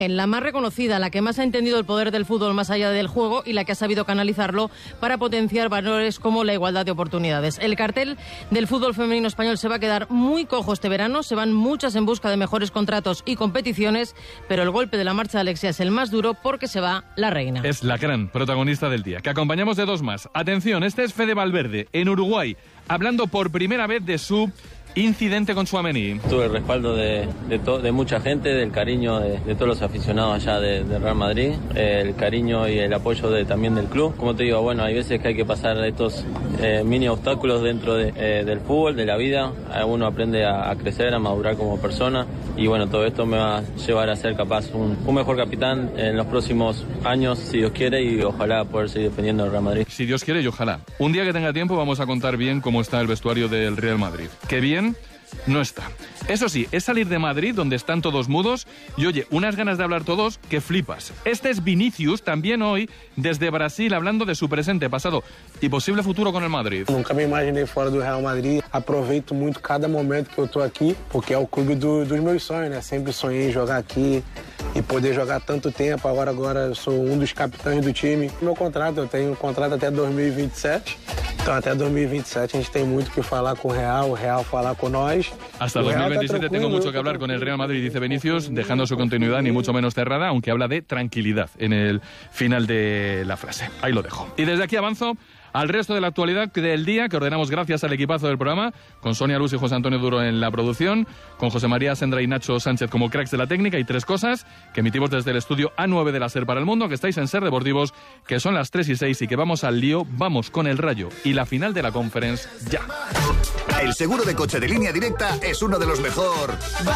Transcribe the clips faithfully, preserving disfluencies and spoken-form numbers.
en la más reconocida, la que más ha entendido el poder del fútbol más allá del juego y la que ha sabido canalizarlo para potenciar valores como la igualdad de oportunidades. El cartel del fútbol femenino español se va a quedar muy cojo este verano, se van muchas en busca de mejores contratos y competiciones, pero el golpe de la marcha de Alexia es el más duro porque se va la reina. Es la gran protagonista del día, que acompañamos de dos más. Atención, este es Fede Valverde, en Uruguay, hablando por primera vez de su incidente con Tchouaméni. Tuve el respaldo de, de, to, de mucha gente, del cariño de, de todos los aficionados allá de, de Real Madrid, eh, el cariño y el apoyo de, también del club. Como te digo, bueno, hay veces que hay que pasar estos eh, mini obstáculos dentro de, eh, del fútbol, de la vida. Uno aprende a, a crecer, a madurar como persona y bueno, todo esto me va a llevar a ser capaz un, un mejor capitán en los próximos años, si Dios quiere, y ojalá poder seguir defendiendo al Real Madrid. Si Dios quiere y ojalá. Un día que tenga tiempo vamos a contar bien cómo está el vestuario del Real Madrid. Qué bien no está. Eso sí, es salir de Madrid, donde están todos mudos, y oye, unas ganas de hablar todos que flipas. Este es Vinicius, también hoy, desde Brasil, hablando de su presente, pasado y posible futuro con el Madrid. Nunca me imaginei fora do Real Madrid. Aproveito muito cada momento que eu tô aqui, porque é o clube do, dos meus sonhos, né? Sempre sonhei em jogar aqui e poder jogar tanto tempo. Agora, agora eu sou um dos capitães do time. Meu contrato, eu tenho um contrato até dois mil e vinte e sete. Então, até dois mil e vinte e sete a gente tem muito que falar com o Real, o Real falar con nós. Hasta dos mil veintisiete tengo mucho que hablar con el Real Madrid, dice Vinicius, dejando su continuidad ni mucho menos cerrada, aunque habla de tranquilidad en el final de la frase. Ahí lo dejo. Y desde aquí avanzo al resto de la actualidad del día, que ordenamos gracias al equipazo del programa, con Sonia Luz y José Antonio Duro en la producción, con José María Sendra y Nacho Sánchez como cracks de la técnica, y tres cosas que emitimos desde el estudio A nueve de la SER para el mundo, que estáis en SER Deportivos, que son las tres y seis y que vamos al lío, vamos con el Rayo y la final de la Conference ya. El seguro de coche de Línea Directa es uno de los mejor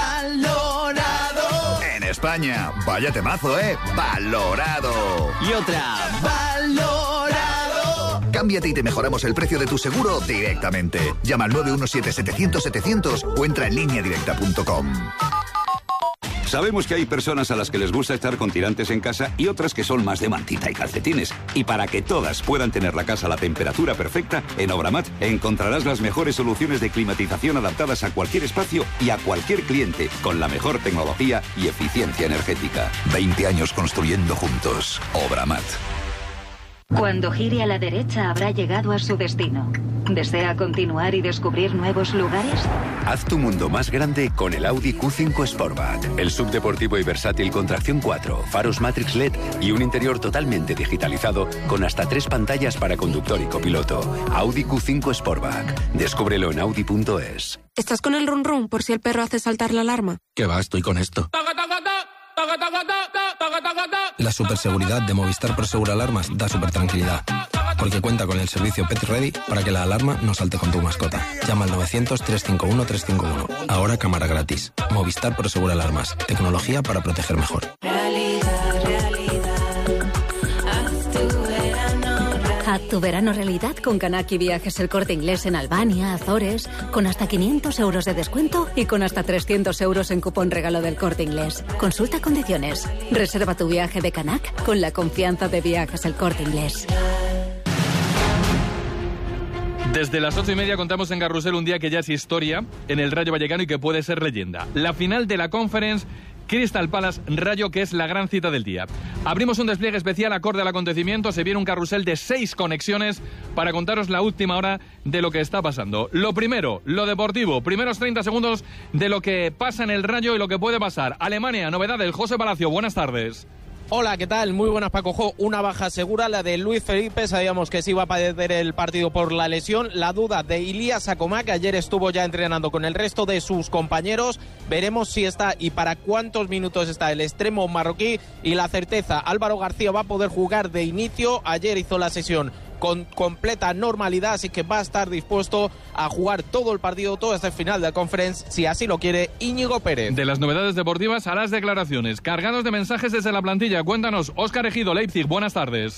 valorado en España. Vaya temazo, ¿eh? Valorado. Y otra, valorado. Cámbiate y te mejoramos el precio de tu seguro directamente. Llama al nueve uno siete, setecientos, setecientos o entra en línea directa punto com. Sabemos que hay personas a las que les gusta estar con tirantes en casa y otras que son más de mantita y calcetines. Y para que todas puedan tener la casa a la temperatura perfecta, en Obramat encontrarás las mejores soluciones de climatización adaptadas a cualquier espacio y a cualquier cliente, con la mejor tecnología y eficiencia energética. veinte años construyendo juntos. Obramat. Cuando gire a la derecha habrá llegado a su destino. ¿Desea continuar y descubrir nuevos lugares? Haz tu mundo más grande con el Audi Q cinco Sportback. El subdeportivo y versátil con tracción cuatro, faros Matrix L E D y un interior totalmente digitalizado con hasta tres pantallas para conductor y copiloto. Audi Q cinco Sportback. Descúbrelo en audi punto es. ¿Estás con el run run por si el perro hace saltar la alarma? ¿Qué va? Estoy con esto. La superseguridad de Movistar Prosegur Alarmas da super tranquilidad, porque cuenta con el servicio Pet Ready para que la alarma no salte con tu mascota. Llama al novecientos, trescientos cincuenta y uno, trescientos cincuenta y uno. Ahora cámara gratis. Movistar Prosegur Alarmas. Tecnología para proteger mejor. Realidad, realidad. Haz tu verano. Haz tu verano realidad con Kanaki Viajes El Corte Inglés en Albania, Azores, con hasta quinientos euros de descuento y con hasta trescientos euros en cupón regalo del Corte Inglés. Consulta condiciones. Reserva tu viaje de Kanak con la confianza de Viajes El Corte Inglés. Desde las ocho y media contamos en Carrusel un día que ya es historia en el Rayo Vallecano y que puede ser leyenda. La final de la Conference, Crystal Palace Rayo, que es la gran cita del día. Abrimos un despliegue especial acorde al acontecimiento. Se viene un carrusel de seis conexiones para contaros la última hora de lo que está pasando. Lo primero, lo deportivo. Primeros treinta segundos de lo que pasa en el Rayo y lo que puede pasar. Alemania, novedad del José Palacio. Buenas tardes. Hola, ¿qué tal? Muy buenas, Paco Jo. Una baja segura, la de Luis Felipe. Sabíamos que se iba a perder el partido por la lesión. La duda de Ilías Acomá, que ayer estuvo ya entrenando con el resto de sus compañeros. Veremos si está y para cuántos minutos está el extremo marroquí. Y la certeza, Álvaro García va a poder jugar de inicio. Ayer hizo la sesión con completa normalidad, así que va a estar dispuesto a jugar todo el partido, todo este final de la Conference, si así lo quiere Íñigo Pérez. De las novedades deportivas a las declaraciones, cargados de mensajes desde la plantilla. Cuéntanos, Óscar Ejido, Leipzig, buenas tardes.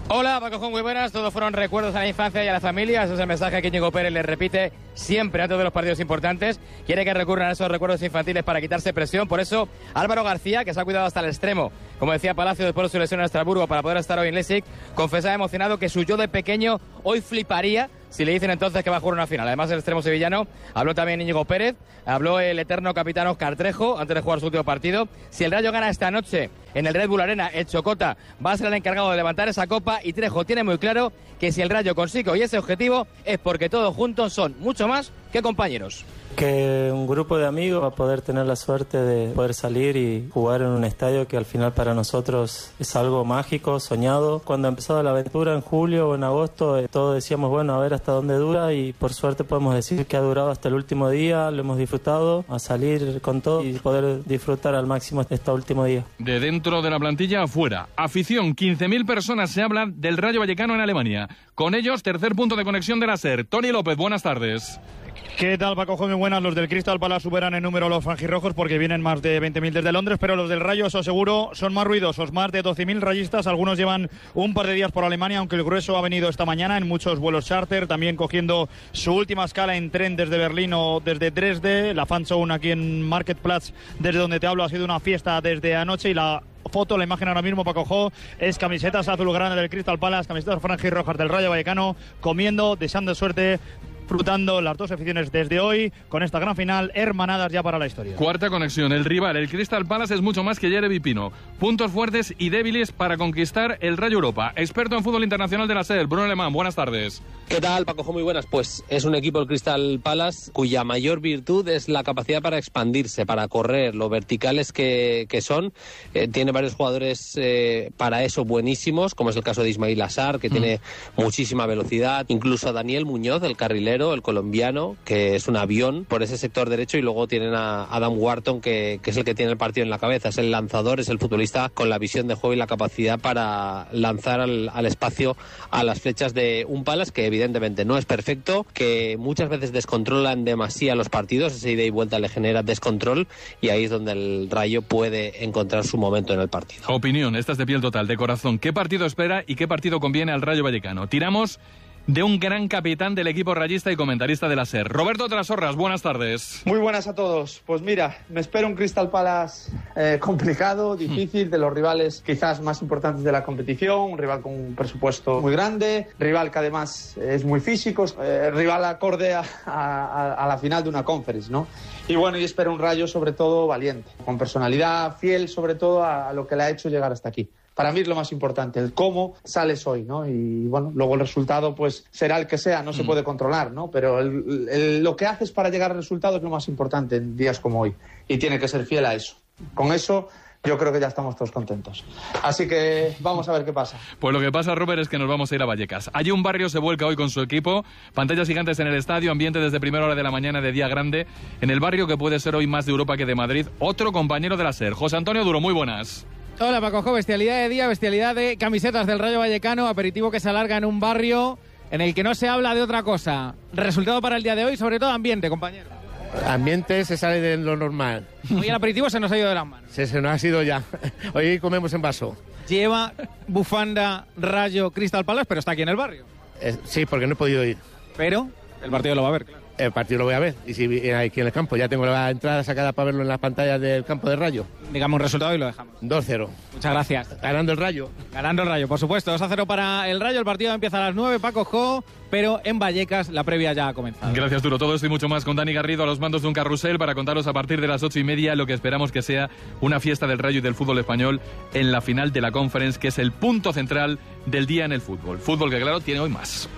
Hola, Paco, muy buenas. Todos fueron recuerdos a la infancia y a la familia. Ese es el mensaje que Íñigo Pérez le repite siempre antes de los partidos importantes. Quiere que recurran a esos recuerdos infantiles para quitarse presión. Por eso, Álvaro García, que se ha cuidado hasta el extremo, como decía Palacio después de su lesión en Estrasburgo para poder estar hoy en Leipzig, confesaba emocionado que su yo de pequeño hoy fliparía si le dicen entonces que va a jugar una final. Además, el extremo sevillano, habló también Íñigo Pérez, habló el eterno capitán Óscar Trejo antes de jugar su último partido. Si el Rayo gana esta noche en el Red Bull Arena, el Chocota va a ser el encargado de levantar esa copa, y Trejo tiene muy claro que si el Rayo consigue hoy ese objetivo es porque todos juntos son mucho más que compañeros. Que un grupo de amigos va a poder tener la suerte de poder salir y jugar en un estadio que al final para nosotros es algo mágico, soñado. Cuando empezó la aventura en julio o en agosto, eh, todos decíamos, bueno, a ver hasta dónde dura, y por suerte podemos decir que ha durado hasta el último día, lo hemos disfrutado, a salir con todo y poder disfrutar al máximo este último día. De dentro de la plantilla afuera, afición, quince mil personas se hablan del Rayo Vallecano en Alemania. Con ellos, tercer punto de conexión de la SER. Tony López, buenas tardes. ¿Qué tal, Paco? Muy buenas. Los del Crystal Palace superan en número a los franjirrojos porque vienen más de veinte mil desde Londres, pero los del Rayo, os aseguro, son más ruidosos. Más de doce mil rayistas. Algunos llevan un par de días por Alemania, aunque el grueso ha venido esta mañana en muchos vuelos charter, también cogiendo su última escala en tren desde Berlín o desde Dresde. La Fanzone aquí en Marktplatz, desde donde te hablo, ha sido una fiesta desde anoche, y la foto, la imagen ahora mismo, Paco Jo, es camisetas azulgrana del Crystal Palace, camisetas franjirrojas del Rayo Vallecano, comiendo, deseando suerte, disfrutando las dos aficiones desde hoy con esta gran final, hermanadas ya para la historia. Cuarta conexión, el rival, el Crystal Palace, es mucho más que Jeremy Pino. Puntos fuertes y débiles para conquistar el Rayo Europa. Experto en fútbol internacional de la SER, Bruno Alemán, buenas tardes. ¿Qué tal, Paco? Muy buenas. Pues es un equipo, el Crystal Palace, cuya mayor virtud es la capacidad para expandirse, para correr, lo verticales que, que son. Eh, tiene varios jugadores eh, para eso buenísimos, como es el caso de Ismail Assar, que mm. tiene muchísima velocidad. Incluso a Daniel Muñoz, el carrilero, el colombiano, que es un avión por ese sector derecho, y luego tienen a Adam Wharton, que, que es el que tiene el partido en la cabeza, es el lanzador, es el futbolista con la visión de juego y la capacidad para lanzar al, al espacio a las flechas de un Palace que evidentemente no es perfecto, que muchas veces descontrolan demasiado los partidos, esa ida y vuelta le genera descontrol, y ahí es donde el Rayo puede encontrar su momento en el partido. Opinión, esta es de piel total, de corazón. ¿Qué partido espera y qué partido conviene al Rayo Vallecano? Tiramos de un gran capitán del equipo rayista y comentarista de la SER. Roberto Trasorras, buenas tardes. Muy buenas a todos. Pues mira, me espera un Crystal Palace eh, complicado, difícil, de los rivales quizás más importantes de la competición, un rival con un presupuesto muy grande, rival que además es muy físico, eh, rival acorde a, a, a la final de una conference, ¿no? Y bueno, y espero un Rayo sobre todo valiente, con personalidad, fiel sobre todo a, a lo que le ha hecho llegar hasta aquí. Para mí es lo más importante, el cómo sales hoy, ¿no? Y bueno, luego el resultado pues será el que sea, no se puede controlar, ¿no? Pero el, el, lo que haces para llegar al resultado es lo más importante en días como hoy, y tiene que ser fiel a eso. Con eso yo creo que ya estamos todos contentos. Así que vamos a ver qué pasa. Pues lo que pasa, Robert, es que nos vamos a ir a Vallecas. Allí un barrio se vuelca hoy con su equipo, pantallas gigantes en el estadio, ambiente desde primera hora de la mañana de día grande, en el barrio que puede ser hoy más de Europa que de Madrid. Otro compañero de la SER, José Antonio Duro, muy buenas. Hola, Paco Jo, bestialidad de día, bestialidad de camisetas del Rayo Vallecano, aperitivo que se alarga en un barrio en el que no se habla de otra cosa. Resultado para el día de hoy, sobre todo ambiente, compañero. Ambiente se sale de lo normal. Hoy el aperitivo se nos ha ido de las manos. Se, se nos ha ido ya. Hoy comemos en vaso. Lleva bufanda Rayo Crystal Palace, pero está aquí en el barrio. Eh, sí, porque no he podido ir. Pero el partido lo va a ver, claro. El partido lo voy a ver, y si aquí en el campo, ya tengo la entrada sacada para verlo en las pantallas del campo de Rayo. Digamos un resultado y lo dejamos. dos cero. Muchas gracias. Ganando el Rayo. Ganando el Rayo, por supuesto. dos a cero para el Rayo, el partido empieza a las nueve, Paco Jo, pero en Vallecas la previa ya ha comenzado. Gracias, Duro. Todo esto y mucho más con Dani Garrido a los mandos de un carrusel para contaros a partir de las ocho y media lo que esperamos que sea una fiesta del Rayo y del fútbol español en la final de la Conference, que es el punto central del día en el fútbol. Fútbol que, claro, tiene hoy más.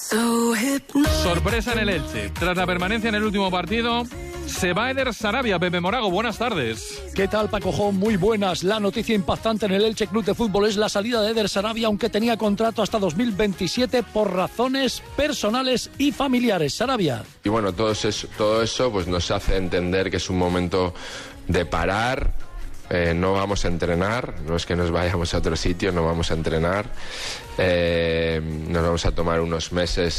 So sorpresa en el Elche. Tras la permanencia en el último partido, se va Eder Sarabia. Pepe Morago, buenas tardes. ¿Qué tal, Paco Jo? Muy buenas. La noticia impactante en el Elche Club de Fútbol es la salida de Eder Sarabia, aunque tenía contrato hasta dos mil veintisiete por razones personales y familiares. Sarabia. Y bueno, todo eso, todo eso pues nos hace entender que es un momento de parar. Eh, no vamos a entrenar, no es que nos vayamos a otro sitio, no vamos a entrenar. Eh, nos vamos a tomar unos meses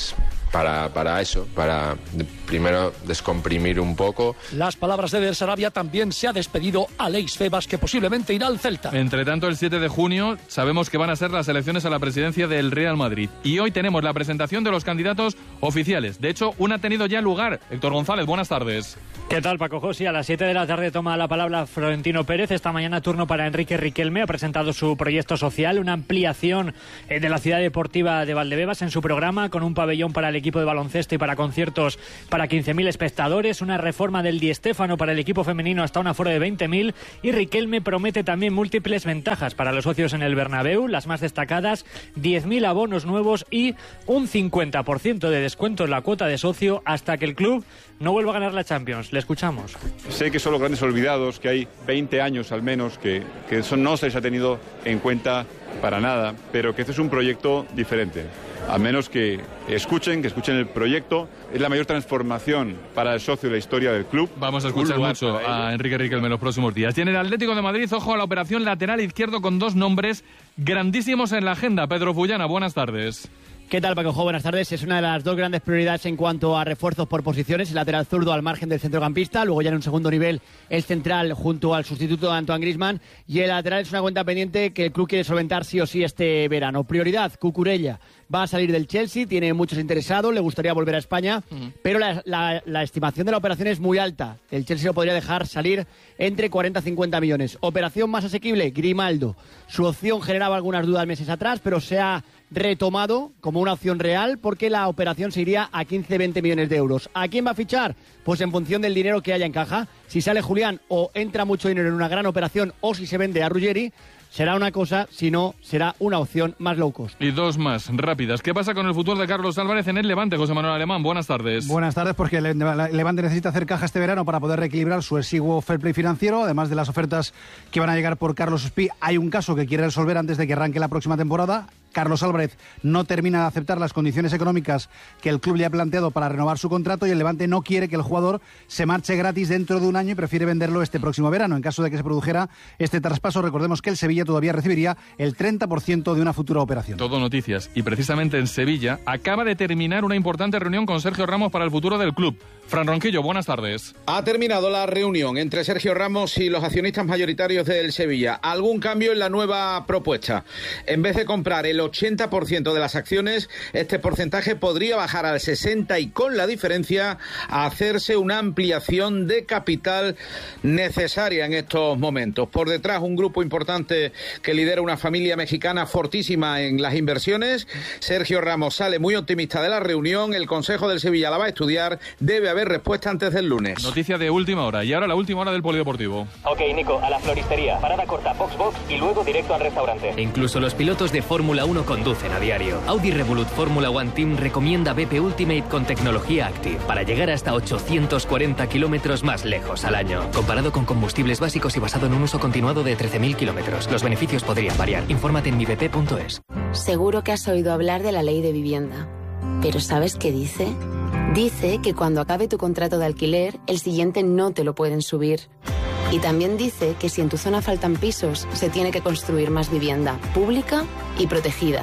para, para eso, para primero descomprimir un poco. Las palabras de Eder Sarabia, también se ha despedido Aleix Febas, que posiblemente irá al Celta. Entre tanto, el siete de junio sabemos que van a ser las elecciones a la presidencia del Real Madrid. Y hoy tenemos la presentación de los candidatos oficiales. De hecho, una ha tenido ya lugar. Héctor González, buenas tardes. ¿Qué tal, Paco José? A las siete de la tarde toma la palabra Florentino Pérez. Esta mañana turno para Enrique Riquelme. Ha presentado su proyecto social, una ampliación de la ciudad deportiva de Valdebebas en su programa, con un pabellón para el equipo de baloncesto y para conciertos para quince mil espectadores, una reforma del Di Stéfano para el equipo femenino hasta un aforo de veinte mil, y Riquelme promete también múltiples ventajas para los socios en el Bernabéu, las más destacadas: diez mil abonos nuevos y un cincuenta por ciento de descuento en la cuota de socio hasta que el club no vuelva a ganar la Champions. Le escuchamos. Sé que son los grandes olvidados, que hay veinte años al menos que, que eso no se les ha tenido en cuenta para nada, pero que este es un proyecto diferente. A menos que escuchen, que escuchen el proyecto. Es la mayor transformación para el socio de la historia del club. Vamos a escuchar mucho a Enrique Riquelme en los próximos días. Y en el Atlético de Madrid, ojo a la operación lateral izquierdo con dos nombres grandísimos en la agenda. Pedro Fullana, buenas tardes. ¿Qué tal, Paco? Buenas tardes. Es una de las dos grandes prioridades en cuanto a refuerzos por posiciones. El lateral zurdo al margen del centrocampista, luego ya en un segundo nivel el central junto al sustituto de Antoine Griezmann, y el lateral es una cuenta pendiente que el club quiere solventar sí o sí este verano. Prioridad, Cucurella. Va a salir del Chelsea, tiene muchos interesados, le gustaría volver a España, uh-huh. pero la, la, la estimación de la operación es muy alta. El Chelsea lo podría dejar salir entre cuarenta a cincuenta millones. Operación más asequible, Grimaldo. Su opción generaba algunas dudas meses atrás, pero se ha retomado como una opción real porque la operación se iría a quince a veinte millones de euros. ¿A quién va a fichar? Pues en función del dinero que haya en caja. Si sale Julián o entra mucho dinero en una gran operación, o si se vende a Ruggeri, será una cosa, si no, será una opción más low cost. Y dos más rápidas. ¿Qué pasa con el futuro de Carlos Álvarez en el Levante? José Manuel Alemán, buenas tardes. Buenas tardes, porque el Levante necesita hacer caja este verano para poder reequilibrar su exiguo fair play financiero. Además de las ofertas que van a llegar por Carlos Espí, hay un caso que quiere resolver antes de que arranque la próxima temporada. Carlos Álvarez no termina de aceptar las condiciones económicas que el club le ha planteado para renovar su contrato, y el Levante no quiere que el jugador se marche gratis dentro de un año y prefiere venderlo este próximo verano. En caso de que se produjera este traspaso, recordemos que el Sevilla todavía recibiría el treinta por ciento de una futura operación. Todo noticias. Y precisamente en Sevilla acaba de terminar una importante reunión con Sergio Ramos para el futuro del club. Fran Ronquillo, buenas tardes. Ha terminado la reunión entre Sergio Ramos y los accionistas mayoritarios del Sevilla. ¿Algún cambio en la nueva propuesta? En vez de comprar el ochenta por ciento de las acciones, este porcentaje podría bajar al sesenta por ciento y con la diferencia a hacerse una ampliación de capital necesaria en estos momentos. Por detrás, un grupo importante que lidera una familia mexicana fortísima en las inversiones. Sergio Ramos sale muy optimista de la reunión. El Consejo del Sevilla la va a estudiar. Debe haber respuesta antes del lunes. Noticia de última hora. Y ahora la última hora del polideportivo. Ok, Nico, a la floristería. Parada corta, box box y luego directo al restaurante. Incluso los pilotos de Fórmula uno conducen a diario. Audi Revolut Fórmula One Team recomienda B P Ultimate con tecnología Active para llegar hasta ochocientos cuarenta kilómetros más lejos al año. Comparado con combustibles básicos y basado en un uso continuado de trece mil kilómetros. Los beneficios podrían variar. Infórmate en mi b p punto es. Seguro que has oído hablar de la ley de vivienda. ¿Pero sabes qué dice? Dice que cuando acabe tu contrato de alquiler, el siguiente no te lo pueden subir. Y también dice que si en tu zona faltan pisos, se tiene que construir más vivienda pública y protegida.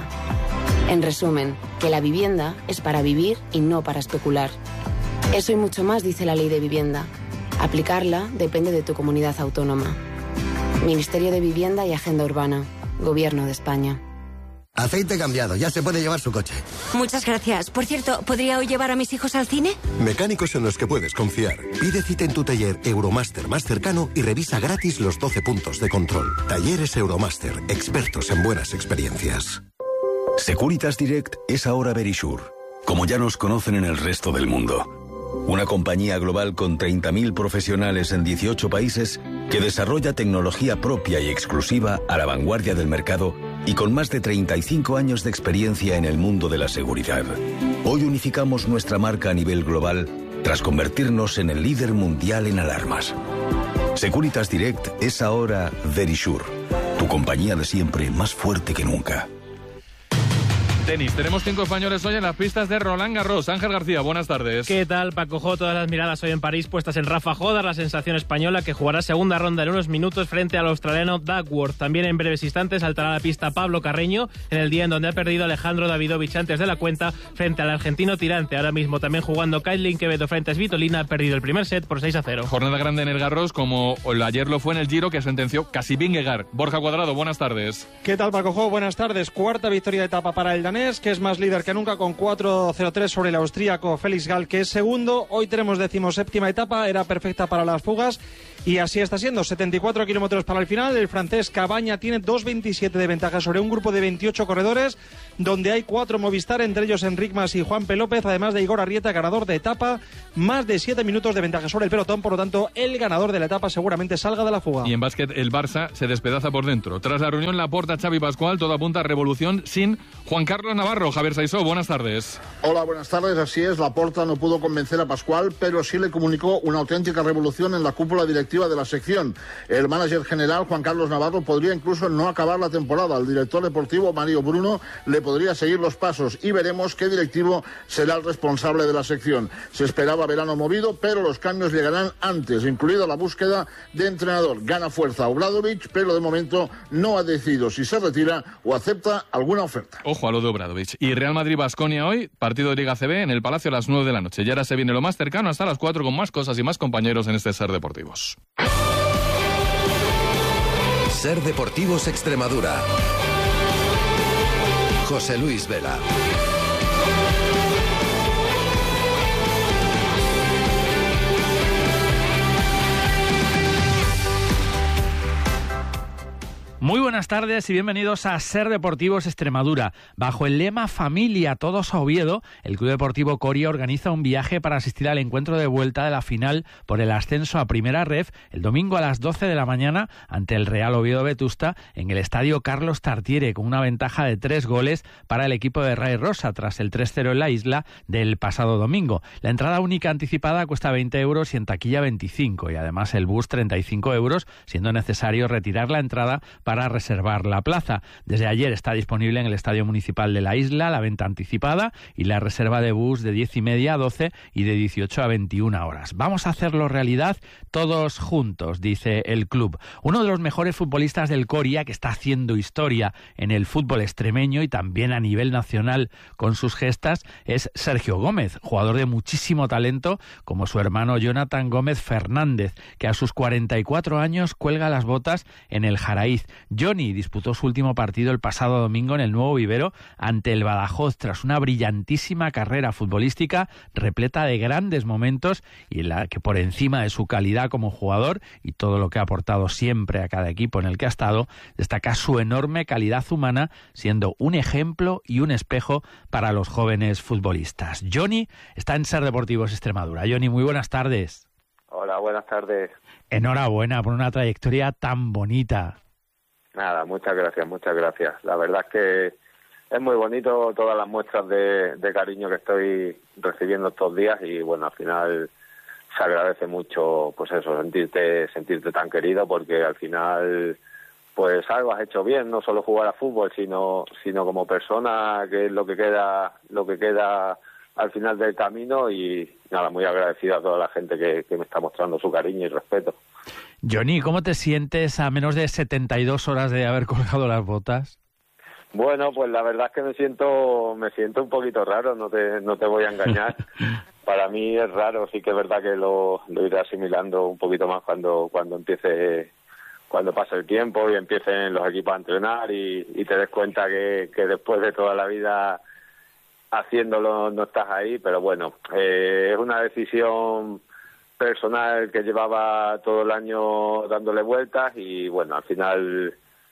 En resumen, que la vivienda es para vivir y no para especular. Eso y mucho más dice la ley de vivienda. Aplicarla depende de tu comunidad autónoma. Ministerio de Vivienda y Agenda Urbana. Gobierno de España. Aceite cambiado, ya se puede llevar su coche. Muchas gracias. Por cierto, ¿podría hoy llevar a mis hijos al cine? Mecánicos en los que puedes confiar. Pide cita en tu taller Euromaster más cercano y revisa gratis los doce puntos de control. Talleres Euromaster, expertos en buenas experiencias. Securitas Direct es ahora Verisure, como ya nos conocen en el resto del mundo. Una compañía global con treinta mil profesionales en dieciocho países que desarrolla tecnología propia y exclusiva a la vanguardia del mercado y con más de treinta y cinco años de experiencia en el mundo de la seguridad. Hoy unificamos nuestra marca a nivel global tras convertirnos en el líder mundial en alarmas. Securitas Direct es ahora Verisure, tu compañía de siempre más fuerte que nunca. Tenis, tenemos cinco españoles hoy en las pistas de Roland Garros. Ángel García, buenas tardes. ¿Qué tal, Paco Jo? Todas las miradas hoy en París puestas en Rafa Jodar, la sensación española que jugará segunda ronda en unos minutos frente al australiano Duckworth. También en breves instantes saltará a la pista Pablo Carreño en el día en donde ha perdido Alejandro Davidovich antes de la cuenta frente al argentino Tirante. Ahora mismo también jugando Kaitlyn Quevedo frente a Svitolina, ha perdido el primer set por seis a cero. Jornada grande en el Garros, como ayer lo fue en el Giro, que sentenció casi Vingegaard. Borja Cuadrado, buenas tardes. ¿Qué tal, Paco Jo? Buenas tardes. Cuarta victoria de etapa para el danés, que es más líder que nunca con cuatro cero tres sobre el austríaco Felix Gall, que es segundo. Hoy tenemos decimoséptima etapa, era perfecta para las fugas y así está siendo. setenta y cuatro kilómetros para el final. El francés Cabaña tiene dos veintisiete de ventaja sobre un grupo de veintiocho corredores, donde hay cuatro Movistar, entre ellos Enric Mas y Juan P. López, además de Igor Arrieta, ganador de etapa, más de siete minutos de ventaja sobre el pelotón. Por lo tanto, el ganador de la etapa seguramente salga de la fuga. Y en básquet, el Barça se despedaza por dentro. Tras la reunión Laporta, Xavi Pascual, todo apunta a revolución sin Juan Carlos Navarro. Javier Saisó, buenas tardes. Hola, buenas tardes. Así es, Laporta no pudo convencer a Pascual, pero sí le comunicó una auténtica revolución en la cúpula directiva de la sección. El mánager general, Juan Carlos Navarro, podría incluso no acabar la temporada. El director deportivo, Mario Bruno, le podría seguir los pasos y veremos qué directivo será el responsable de la sección. Se esperaba verano movido, pero los cambios llegarán antes, incluida la búsqueda de entrenador. Gana fuerza Obradovic, pero de momento no ha decidido si se retira o acepta alguna oferta. Ojo a lo de Obradovic. Y Real Madrid-Baskonia hoy, partido de Liga C B en el Palacio a las nueve de la noche. Y ahora se viene lo más cercano hasta las cuatro con más cosas y más compañeros en este Ser Deportivos. Ser Deportivos Extremadura. José Luis Vela. Muy buenas tardes y bienvenidos a Ser Deportivos Extremadura. Bajo el lema Familia Todos a Oviedo, el Club Deportivo Coria organiza un viaje para asistir al encuentro de vuelta de la final por el ascenso a Primera Ref el domingo a las doce de la mañana ante el Real Oviedo Vetusta en el estadio Carlos Tartiere, con una ventaja de tres goles para el equipo de Ray Rosa tras el tres cero en la isla del pasado domingo. La entrada única anticipada cuesta veinte euros y en taquilla veinticinco, y además el bus treinta y cinco euros, siendo necesario retirar la entrada para reservar la plaza. Desde ayer está disponible en el Estadio Municipal de la isla la venta anticipada y la reserva de bus de diez y media a doce y de dieciocho a veintiuna horas. Vamos a hacerlo realidad todos juntos, dice el club. Uno de los mejores futbolistas del Coria, que está haciendo historia en el fútbol extremeño y también a nivel nacional con sus gestas, es Sergio Gómez, jugador de muchísimo talento, como su hermano Jonathan Gómez Fernández, que a sus cuarenta y cuatro años cuelga las botas en el Jaraíz. Johnny disputó su último partido el pasado domingo en el Nuevo Vivero ante el Badajoz tras una brillantísima carrera futbolística repleta de grandes momentos y en la que, por encima de su calidad como jugador y todo lo que ha aportado siempre a cada equipo en el que ha estado, destaca su enorme calidad humana, siendo un ejemplo y un espejo para los jóvenes futbolistas. Johnny está en Ser Deportivos Extremadura. Johnny, muy buenas tardes. Hola, buenas tardes. Enhorabuena por una trayectoria tan bonita. Nada, muchas gracias, muchas gracias. La verdad es que es muy bonito todas las muestras de, de cariño que estoy recibiendo estos días y bueno, al final se agradece mucho, pues eso, sentirte, sentirte tan querido, porque al final pues algo has hecho bien, no solo jugar a fútbol, sino, sino como persona, que es lo que queda, lo que queda al final del camino, y nada, muy agradecido a toda la gente que, que me está mostrando su cariño y respeto. Johnny, ¿cómo te sientes a menos de setenta y dos horas de haber colgado las botas? Bueno, pues la verdad es que me siento me siento un poquito raro, no te no te voy a engañar. Para mí es raro, sí que es verdad que lo, lo iré asimilando un poquito más cuando cuando empiece cuando pase el tiempo y empiecen los equipos a entrenar y, y te des cuenta que, que después de toda la vida haciéndolo no estás ahí, pero bueno, eh, es una decisión personal que llevaba todo el año dándole vueltas y bueno, al final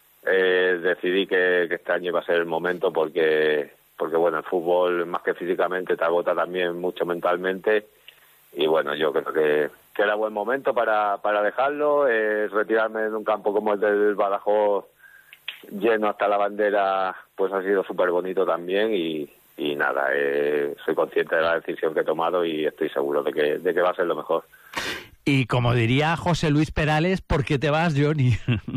eh, decidí que, que este año iba a ser el momento porque porque bueno, el fútbol más que físicamente te agota también mucho mentalmente y bueno, yo creo que, que era buen momento para, para dejarlo, eh, retirarme en un campo como el del Badajoz lleno hasta la bandera, pues ha sido súper bonito también y Y nada, eh, soy consciente de la decisión que he tomado y estoy seguro de que, de que va a ser lo mejor. Y como diría José Luis Perales, ¿por qué te vas, Johnny?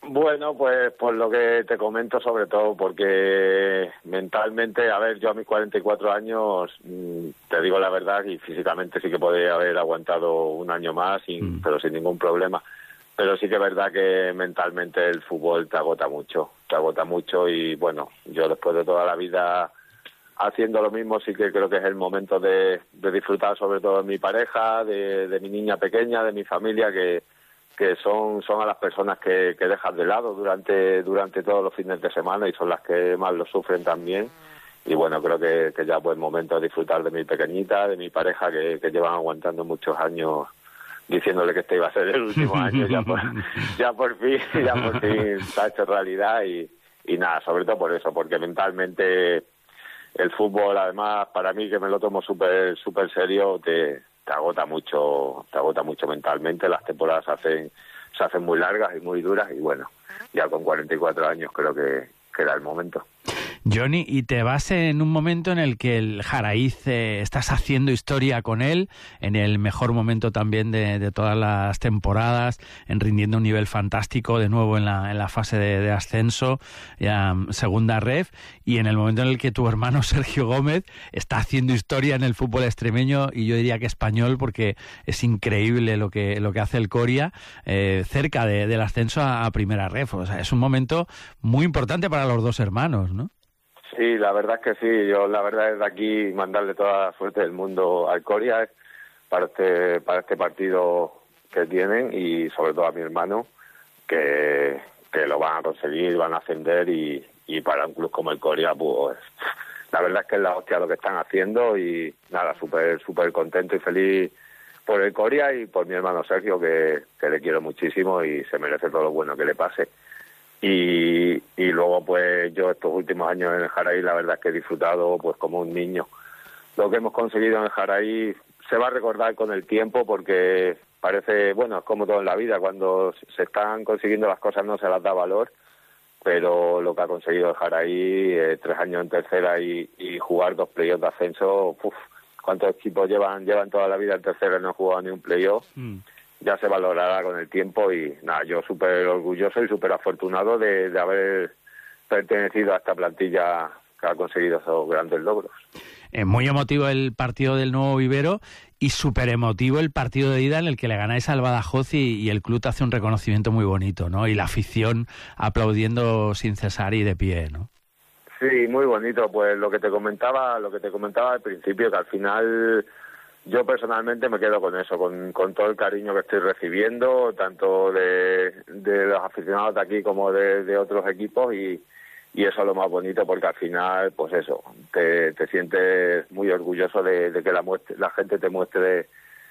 Bueno, pues por lo que te comento, sobre todo porque mentalmente, a ver, yo a mis cuarenta y cuatro años, te digo la verdad, y físicamente sí que podría haber aguantado un año más, sin, mm. pero sin ningún problema. Pero sí que es verdad que mentalmente el fútbol te agota mucho, te agota mucho y bueno, yo después de toda la vida haciendo lo mismo sí que creo que es el momento de, de disfrutar sobre todo de mi pareja, de, de mi niña pequeña, de mi familia, que que son son a las personas que, que dejas de lado durante durante todos los fines de semana y son las que más lo sufren también. Y bueno, creo que, que ya pues momento de disfrutar de mi pequeñita, de mi pareja, que, que llevan aguantando muchos años diciéndole que este iba a ser el último año. Ya por, ya por fin, ya por fin se ha hecho realidad y, y nada, sobre todo por eso, porque mentalmente el fútbol, además, para mí que me lo tomo súper súper serio, te... te agota mucho, te agota mucho mentalmente, las temporadas se hacen, se hacen muy largas y muy duras y bueno, ya con cuarenta y cuatro años creo que, que era el momento. Johnny, y te vas en un momento en el que el Jaraíz, eh, estás haciendo historia con él, en el mejor momento también de, de todas las temporadas, en rindiendo un nivel fantástico, de nuevo en la, en la fase de, de ascenso, ya, segunda ref, y en el momento en el que tu hermano Sergio Gómez está haciendo historia en el fútbol extremeño, y yo diría que español, porque es increíble lo que, lo que hace el Coria, eh, cerca de, del ascenso a, a primera ref. O sea, es un momento muy importante para los dos hermanos, ¿no? Sí, la verdad es que sí. Yo la verdad es de aquí mandarle toda la suerte del mundo al Coria para este para este partido que tienen y sobre todo a mi hermano que, que lo van a conseguir, van a ascender y, y para un club como el Coria pues la verdad es que es la hostia lo que están haciendo y nada, súper súper contento y feliz por el Coria y por mi hermano Sergio que, que le quiero muchísimo y se merece todo lo bueno que le pase. Y, y luego pues yo estos últimos años en el Jaraí la verdad es que he disfrutado pues como un niño. Lo que hemos conseguido en el Jaraí se va a recordar con el tiempo porque parece, bueno, es como todo en la vida, cuando se están consiguiendo las cosas no se las da valor, pero lo que ha conseguido el Jaraí, eh, tres años en tercera y, y jugar dos playoffs de ascenso, uf, ¿cuántos equipos llevan llevan toda la vida en tercera y no han jugado ni un playoff? Mm. Ya se valorará con el tiempo y nada, yo súper orgulloso y súper afortunado de, de haber pertenecido a esta plantilla que ha conseguido esos grandes logros. Es muy emotivo el partido del Nuevo Vivero y súper emotivo el partido de ida en el que le ganáis al Badajoz y, y el club te hace un reconocimiento muy bonito, ¿no? Y la afición aplaudiendo sin cesar y de pie, ¿no? Sí, muy bonito. Pues lo que te comentaba, lo que te comentaba al principio, que al final yo personalmente me quedo con eso, con, con todo el cariño que estoy recibiendo, tanto de, de los aficionados de aquí como de, de otros equipos y, y eso es lo más bonito porque al final, pues eso, te, te sientes muy orgulloso de, de que la, muestre, la gente te muestre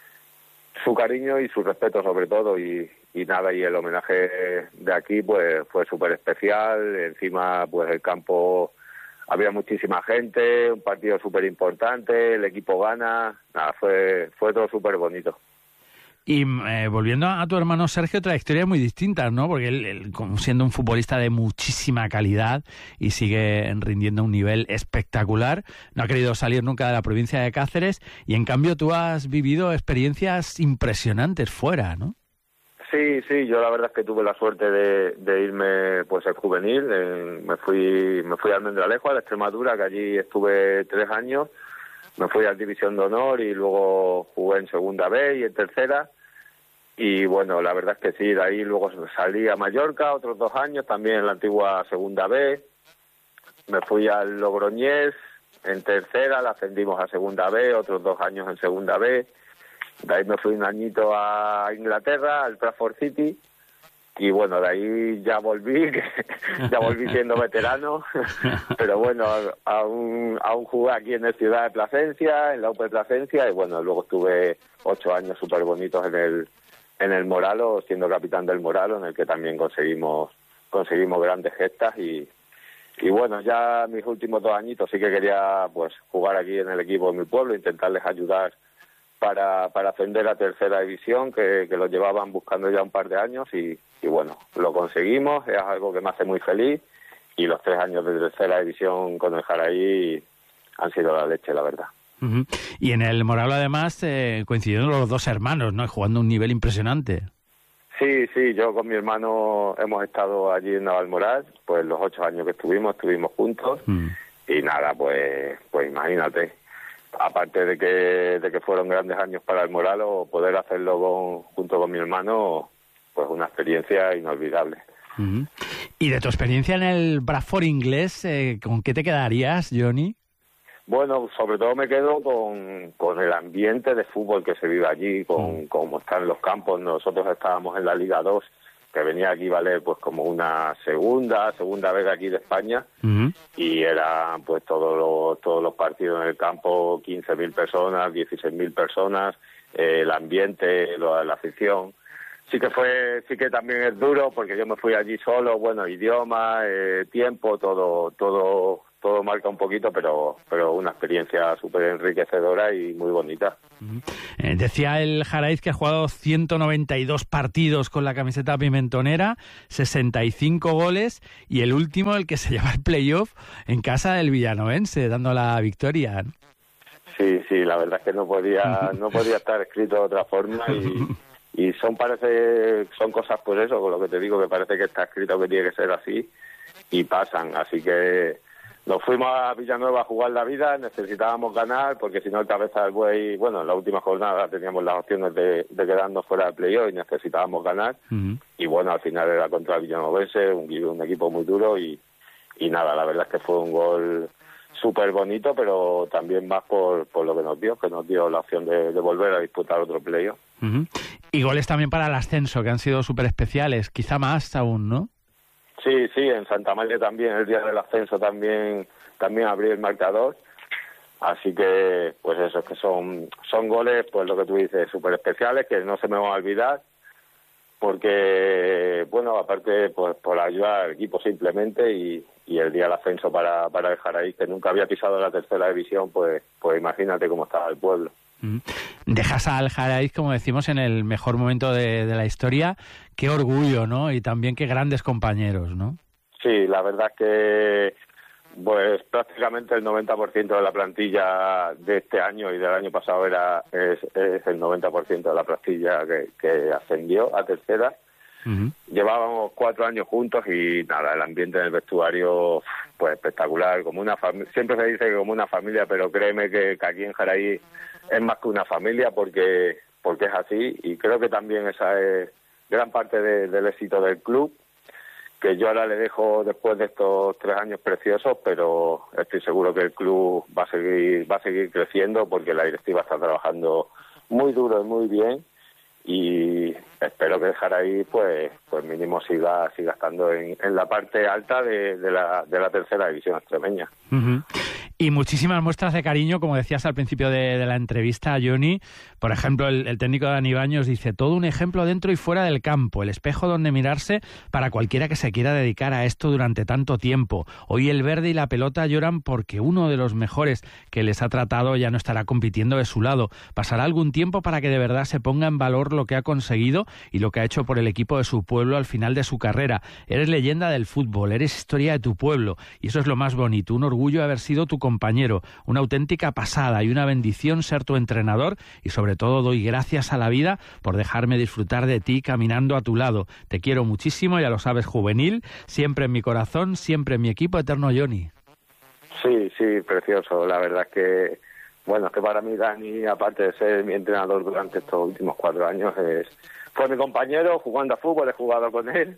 su cariño y su respeto sobre todo y, y nada, y el homenaje de aquí pues fue súper especial, encima pues el campo había muchísima gente, un partido súper importante, el equipo gana, nada, fue fue todo súper bonito. Y eh, volviendo a tu hermano Sergio, trayectorias muy distintas, ¿no? Porque él, él, siendo un futbolista de muchísima calidad y sigue rindiendo a un nivel espectacular, no ha querido salir nunca de la provincia de Cáceres y en cambio tú has vivido experiencias impresionantes fuera, ¿no? Sí, sí, yo la verdad es que tuve la suerte de, de irme pues al juvenil, eh, me fui me fui al Almendralejo, a la Extremadura, que allí estuve tres años, me fui a la División de Honor y luego jugué en Segunda B y en Tercera y bueno, la verdad es que sí, de ahí luego salí a Mallorca otros dos años, también en la antigua Segunda B, me fui al Logroñés en Tercera, la ascendimos a Segunda B, otros dos años en Segunda B. De ahí me fui un añito a Inglaterra, al Trafford City, y bueno, de ahí ya volví, ya volví siendo veterano, pero bueno, aún, aún jugué aquí en el Ciudad de Plasencia, en la U P Plasencia, y bueno, luego estuve ocho años súper bonitos en el en el Moralo, siendo capitán del Moralo, en el que también conseguimos conseguimos grandes gestas, y y bueno, ya mis últimos dos añitos sí que quería pues jugar aquí en el equipo de mi pueblo, intentarles ayudar para para ascender a tercera división, que, que lo llevaban buscando ya un par de años y, y bueno, lo conseguimos, es algo que me hace muy feliz y los tres años de tercera división con el Jaraí han sido la leche, la verdad. Uh-huh. Y en el Moralo además eh, coincidieron los dos hermanos, ¿no? Jugando a un nivel impresionante. Sí, sí, yo con mi hermano hemos estado allí en Navalmoral, pues los ocho años que estuvimos, estuvimos juntos, mm. y nada, pues pues imagínate, aparte de que de que fueron grandes años para el Moral, o poder hacerlo con, junto con mi hermano, pues una experiencia inolvidable. Uh-huh. Y de tu experiencia en el Bradford inglés, eh, ¿con qué te quedarías, Johnny? Bueno, sobre todo me quedo con, con el ambiente de fútbol que se vive allí, con mm. cómo están los campos. Nosotros estábamos en la Liga dos, que venía aquí a valer pues como una segunda, segunda vez aquí de España, mm. y eran pues todos los, todos los partidos en el campo, quince mil personas, dieciséis mil personas, eh, el ambiente, lo, la afición. Sí que fue, sí que también es duro, porque yo me fui allí solo, bueno, idioma, eh, tiempo, todo, todo, todo marca un poquito, pero, pero una experiencia súper enriquecedora y muy bonita. Uh-huh. Eh, decía el Jaraiz que ha jugado ciento noventa y dos partidos con la camiseta pimentonera, sesenta y cinco goles, y el último, el que se lleva el playoff en casa del Villanovense, dando la victoria. Sí, sí, la verdad es que no podía, no podía estar escrito de otra forma, y Y son parece son cosas, pues eso, con lo que te digo, que parece que está escrito que tiene que ser así, y pasan. Así que nos fuimos a Villanueva a jugar la vida, necesitábamos ganar, porque si no el Cabeza del Buey, bueno, en la última jornada teníamos las opciones de, de quedarnos fuera del playoff y necesitábamos ganar. Uh-huh. Y bueno, al final era contra el Villanovense, un, un equipo muy duro, y, y nada, la verdad es que fue un gol súper bonito, pero también más por, por lo que nos dio, que nos dio la opción de, de volver a disputar otro playoff. Uh-huh. Y goles también para el ascenso, que han sido súper especiales, quizá más aún, ¿no? Sí, sí, en Santa María también, el día del ascenso también también abrí el marcador, así que, pues eso, que son son goles, pues lo que tú dices, súper especiales, que no se me van a olvidar, porque, bueno, aparte, pues por ayudar al equipo simplemente, y, y el día del ascenso para, para el Jaraiz, que nunca había pisado la tercera división, pues, pues imagínate cómo estaba el pueblo. Dejas al Jaraiz, como decimos, en el mejor momento de, de la historia. Qué orgullo, ¿no? Y también qué grandes compañeros, ¿no? Sí, la verdad es que pues prácticamente el noventa por ciento de la plantilla de este año y del año pasado era es, es el noventa por ciento de la plantilla que, que ascendió a tercera. Uh-huh. Llevábamos cuatro años juntos y nada, el ambiente en el vestuario pues espectacular, como una familia. Siempre se dice que como una familia, pero créeme que, que aquí en Jaraiz es más que una familia, porque porque es así, y creo que también esa es gran parte de, del éxito del club, que yo ahora le dejo después de estos tres años preciosos, pero estoy seguro que el club va a seguir va a seguir creciendo, porque la directiva está trabajando muy duro y muy bien, y espero que el Jaraiz pues pues mínimo siga siga estando en, en la parte alta de, de la de la tercera división extremeña. Uh-huh. Y muchísimas muestras de cariño, como decías al principio de, de la entrevista, Johnny. Por ejemplo, el, el técnico Dani Baños dice: todo un ejemplo dentro y fuera del campo, el espejo donde mirarse para cualquiera que se quiera dedicar a esto durante tanto tiempo. Hoy el verde y la pelota lloran porque uno de los mejores que les ha tratado ya no estará compitiendo de su lado. Pasará algún tiempo para que de verdad se ponga en valor lo que ha conseguido y lo que ha hecho por el equipo de su pueblo al final de su carrera. Eres leyenda del fútbol, eres historia de tu pueblo, y eso es lo más bonito, un orgullo haber sido tu compañero, una auténtica pasada y una bendición ser tu entrenador, y sobre todo doy gracias a la vida por dejarme disfrutar de ti caminando a tu lado. Te quiero muchísimo, ya lo sabes, juvenil, siempre en mi corazón, siempre en mi equipo eterno, Johnny. Sí, sí, precioso, la verdad es que, bueno, es que para mí Dani, aparte de ser mi entrenador durante estos últimos cuatro años, es fue mi compañero jugando a fútbol, he jugado con él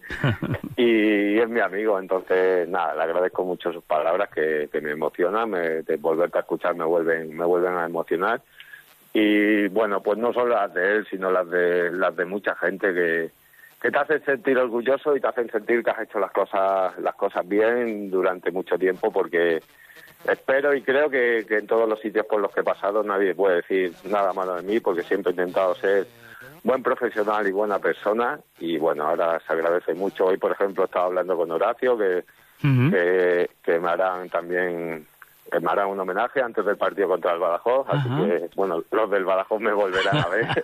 y es mi amigo. Entonces, nada, le agradezco mucho sus palabras, que, que me emocionan, me, de volverte a escuchar me vuelven me vuelven a emocionar. Y bueno, pues no solo las de él, sino las de las de mucha gente que, que te hacen sentir orgulloso y te hacen sentir que has hecho las cosas las cosas bien durante mucho tiempo, porque espero y creo que, que en todos los sitios por los que he pasado nadie puede decir nada malo de mí, porque siempre he intentado ser buen profesional y buena persona, y bueno, ahora se agradece mucho. Hoy, por ejemplo, estaba hablando con Horacio, que, uh-huh. que, que me harán también que me harán un homenaje antes del partido contra el Badajoz, así uh-huh. que, bueno, los del Badajoz me volverán a ver.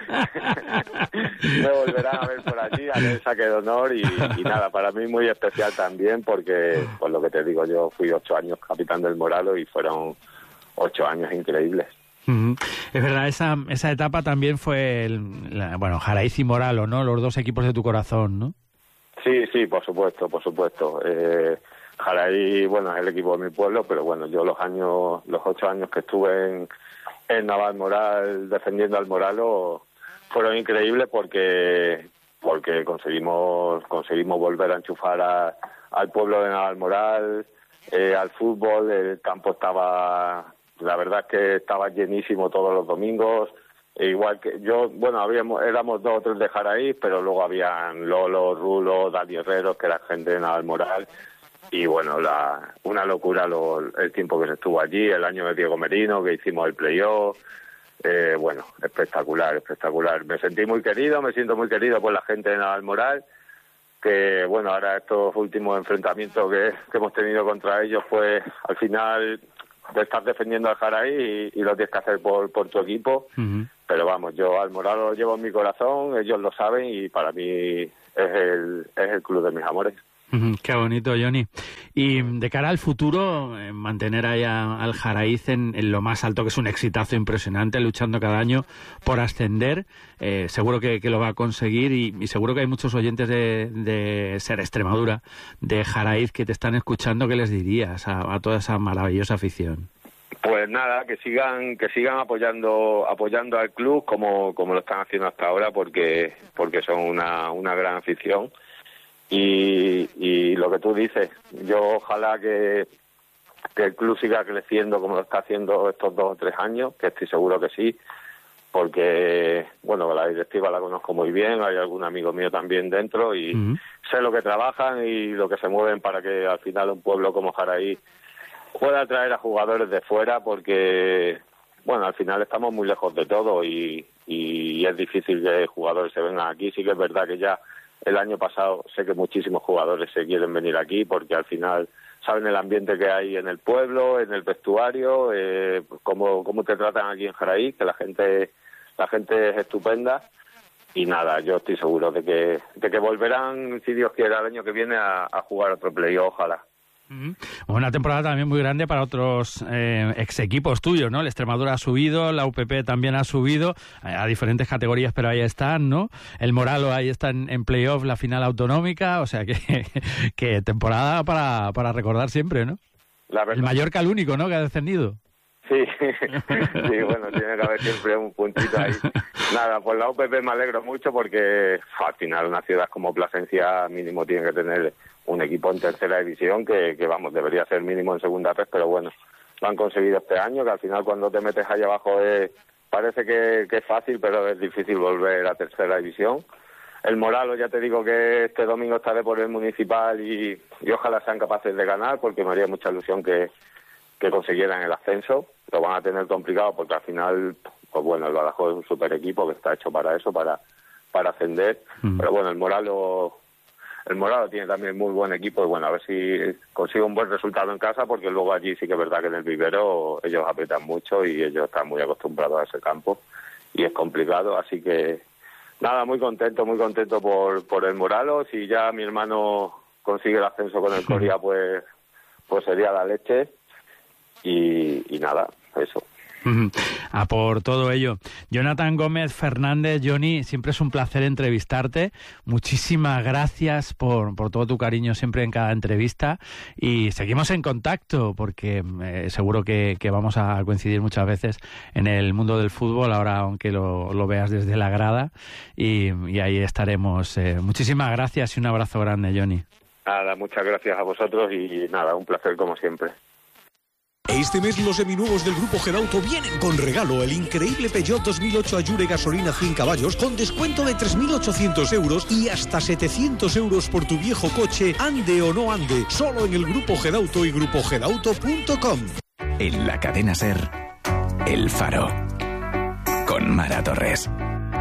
me volverán a ver por allí, a el saque de honor, y, y nada, para mí muy especial también, porque, por pues lo que te digo, yo fui ocho años capitán del Moralo y fueron ocho años increíbles. Uh-huh. Es verdad, esa, esa etapa también fue, el, la, bueno, Jaraiz y Moralo, ¿no? Los dos equipos de tu corazón, ¿no? Sí, sí, por supuesto, por supuesto. Eh, Jaraiz, bueno, es el equipo de mi pueblo, pero bueno, yo los años, los ocho años que estuve en, en Navalmoral defendiendo al Moralo fueron increíbles porque porque conseguimos conseguimos volver a enchufar a, al pueblo de Navalmoral, eh, al fútbol. El campo estaba, la verdad es que estaba llenísimo todos los domingos. E igual que yo, bueno, habíamos, éramos dos o tres de Jaraiz, pero luego habían Lolo, Rulo, Dani Herreros, que era gente de Navalmoral. Y bueno, la, una locura lo, el tiempo que se estuvo allí, el año de Diego Merino, que hicimos el playoff. Eh, bueno, espectacular, espectacular. Me sentí muy querido, me siento muy querido por la gente de Navalmoral, que bueno, ahora estos últimos enfrentamientos que, que hemos tenido contra ellos, pues al final de estar defendiendo al Jaraiz y, y lo tienes que hacer por, por tu equipo. Uh-huh. Pero vamos, yo al Moralo lo llevo en mi corazón, ellos lo saben y para mí es el, es el club de mis amores. Uh-huh. Qué bonito, Johnny. Y de cara al futuro, eh, mantener ahí a, al Jaraiz en, en lo más alto, que es un exitazo impresionante, luchando cada año por ascender, eh, seguro que, que lo va a conseguir y, y seguro que hay muchos oyentes de, de Ser Extremadura, de Jaraiz, que te están escuchando. ¿Qué les dirías a, a toda esa maravillosa afición? Pues nada, que sigan que sigan apoyando apoyando al club como como lo están haciendo hasta ahora, porque porque son una una gran afición. Y, y lo que tú dices, yo ojalá que, que el club siga creciendo como lo está haciendo estos dos o tres años, que estoy seguro que sí, porque, bueno, la directiva la conozco muy bien, hay algún amigo mío también dentro y uh-huh. sé lo que trabajan y lo que se mueven para que al final un pueblo como Jaraiz pueda atraer a jugadores de fuera, porque, bueno, al final estamos muy lejos de todo y, y es difícil que jugadores se vengan aquí. Sí que es verdad que ya el año pasado sé que muchísimos jugadores se quieren venir aquí porque al final saben el ambiente que hay en el pueblo, en el vestuario, eh, cómo, cómo te tratan aquí en Jaraiz, que la gente la gente es estupenda. Y nada, yo estoy seguro de que de que volverán, si Dios quiere, el año que viene a, a jugar otro playoff, ojalá. Uh-huh. Una temporada también muy grande para otros eh, ex equipos tuyos, ¿no? El Extremadura ha subido, la U P P también ha subido a, a diferentes categorías, pero ahí están, ¿no? El Moralo ahí está en, en playoff, la final autonómica, o sea que, que temporada para, para recordar siempre, ¿no? La verdad. El Mallorca, el único, ¿no? Que ha descendido. Sí, sí, bueno, tiene que haber siempre un puntito ahí. Nada, pues la U P P me alegro mucho porque al final una ciudad como Plasencia mínimo tiene que tener un equipo en tercera división que, que vamos, debería ser mínimo en segunda red, pero bueno, lo han conseguido este año, que al final cuando te metes allá abajo es, parece que, que es fácil, pero es difícil volver a tercera división. El Moralo, ya te digo que este domingo estaré por el municipal y, y ojalá sean capaces de ganar, porque me haría mucha ilusión que, que consiguieran el ascenso. Lo van a tener complicado porque al final, pues bueno, el Badajoz es un super equipo que está hecho para eso, para, para ascender, mm. pero bueno, el Moralo... El Morado tiene también muy buen equipo y bueno, a ver si consigue un buen resultado en casa, porque luego allí sí que es verdad que en el vivero ellos apretan mucho y ellos están muy acostumbrados a ese campo y es complicado, así que nada, muy contento, muy contento por, por el Moralo. Si ya mi hermano consigue el ascenso con el Coria, pues, pues sería la leche y, y nada, eso. A por todo ello. Jonathan Gómez Fernández, Johnny, siempre es un placer entrevistarte. Muchísimas gracias por, por todo tu cariño siempre en cada entrevista y seguimos en contacto porque eh, seguro que, que vamos a coincidir muchas veces en el mundo del fútbol, ahora aunque lo, lo veas desde la grada y, y ahí estaremos. Eh, muchísimas gracias y un abrazo grande, Johnny. Nada, muchas gracias a vosotros y nada, un placer como siempre. Este mes los seminuevos del Grupo Gedauto vienen con regalo el increíble Peugeot dos mil ocho Allure gasolina cien caballos con descuento de tres mil ochocientos euros y hasta setecientos euros por tu viejo coche, ande o no ande, solo en el Grupo Gedauto y grupo gedauto punto com. En la cadena SER, El Faro, con Mara Torres.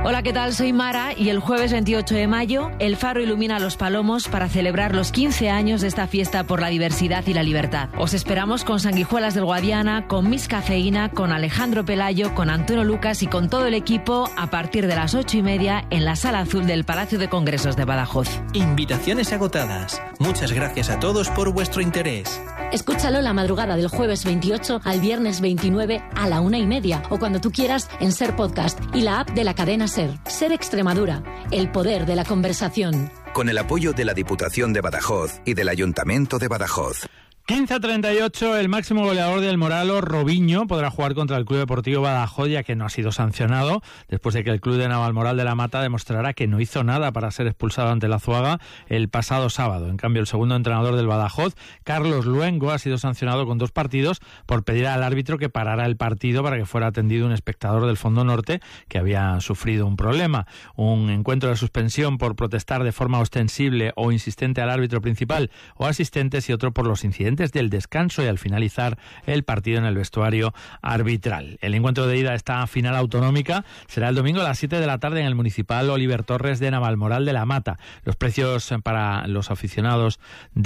Hola, ¿qué tal? Soy Mara y el jueves veintiocho de mayo el Faro ilumina los palomos para celebrar los quince años de esta fiesta por la diversidad y la libertad. Os esperamos con Sanguijuelas del Guadiana, con Miss Cafeína, con Alejandro Pelayo, con Antonio Lucas y con todo el equipo a partir de las ocho y media en la Sala Azul del Palacio de Congresos de Badajoz. Invitaciones agotadas. Muchas gracias a todos por vuestro interés. Escúchalo la madrugada del jueves veintiocho al viernes veintinueve a la una y media o cuando tú quieras en Ser Podcast y la app de la cadena Ser. Ser Extremadura, el poder de la conversación. Con el apoyo de la Diputación de Badajoz y del Ayuntamiento de Badajoz. quince a treinta y ocho, el máximo goleador del Moralo, Robinho, podrá jugar contra el Club Deportivo Badajoz, ya que no ha sido sancionado, después de que el Club de Navalmoral de la Mata demostrará que no hizo nada para ser expulsado ante la Azuaga el pasado sábado. En cambio, el segundo entrenador del Badajoz, Carlos Luengo, ha sido sancionado con dos partidos por pedir al árbitro que parara el partido para que fuera atendido un espectador del Fondo Norte que había sufrido un problema. Un encuentro de suspensión por protestar de forma ostensible o insistente al árbitro principal o asistentes, y otro por los incidentes del descanso y al finalizar el partido en el vestuario arbitral. El encuentro de ida a esta final autonómica será el domingo a las siete de la tarde en el Municipal Oliver Torres de Navalmoral de la Mata. Los precios para los aficionados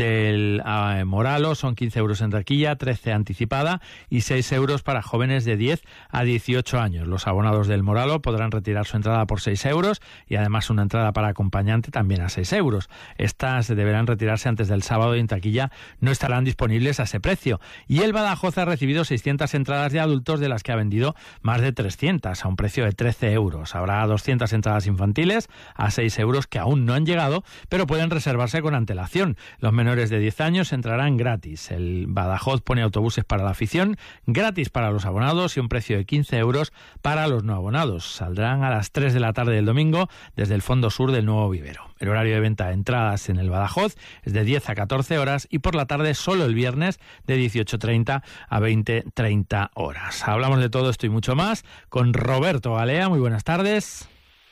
del uh, Moralo son quince euros en taquilla, trece anticipada y seis euros para jóvenes de diez a dieciocho años. Los abonados del Moralo podrán retirar su entrada por seis euros y además una entrada para acompañante también a seis euros. Estas deberán retirarse antes del sábado y en taquilla no estarán disponibles disponibles a ese precio. Y el Badajoz ha recibido seiscientas entradas de adultos, de las que ha vendido más de trescientas a un precio de trece euros. Habrá doscientas entradas infantiles a seis euros que aún no han llegado, pero pueden reservarse con antelación. Los menores de diez años entrarán gratis. El Badajoz pone autobuses para la afición, gratis para los abonados y un precio de quince euros para los no abonados. Saldrán a las tres de la tarde del domingo desde el fondo sur del nuevo vivero. El horario de venta de entradas en el Badajoz es de diez a catorce horas y por la tarde solo el viernes de dieciocho treinta a veinte treinta horas. Hablamos de todo esto y mucho más con Roberto Galea. Muy buenas tardes.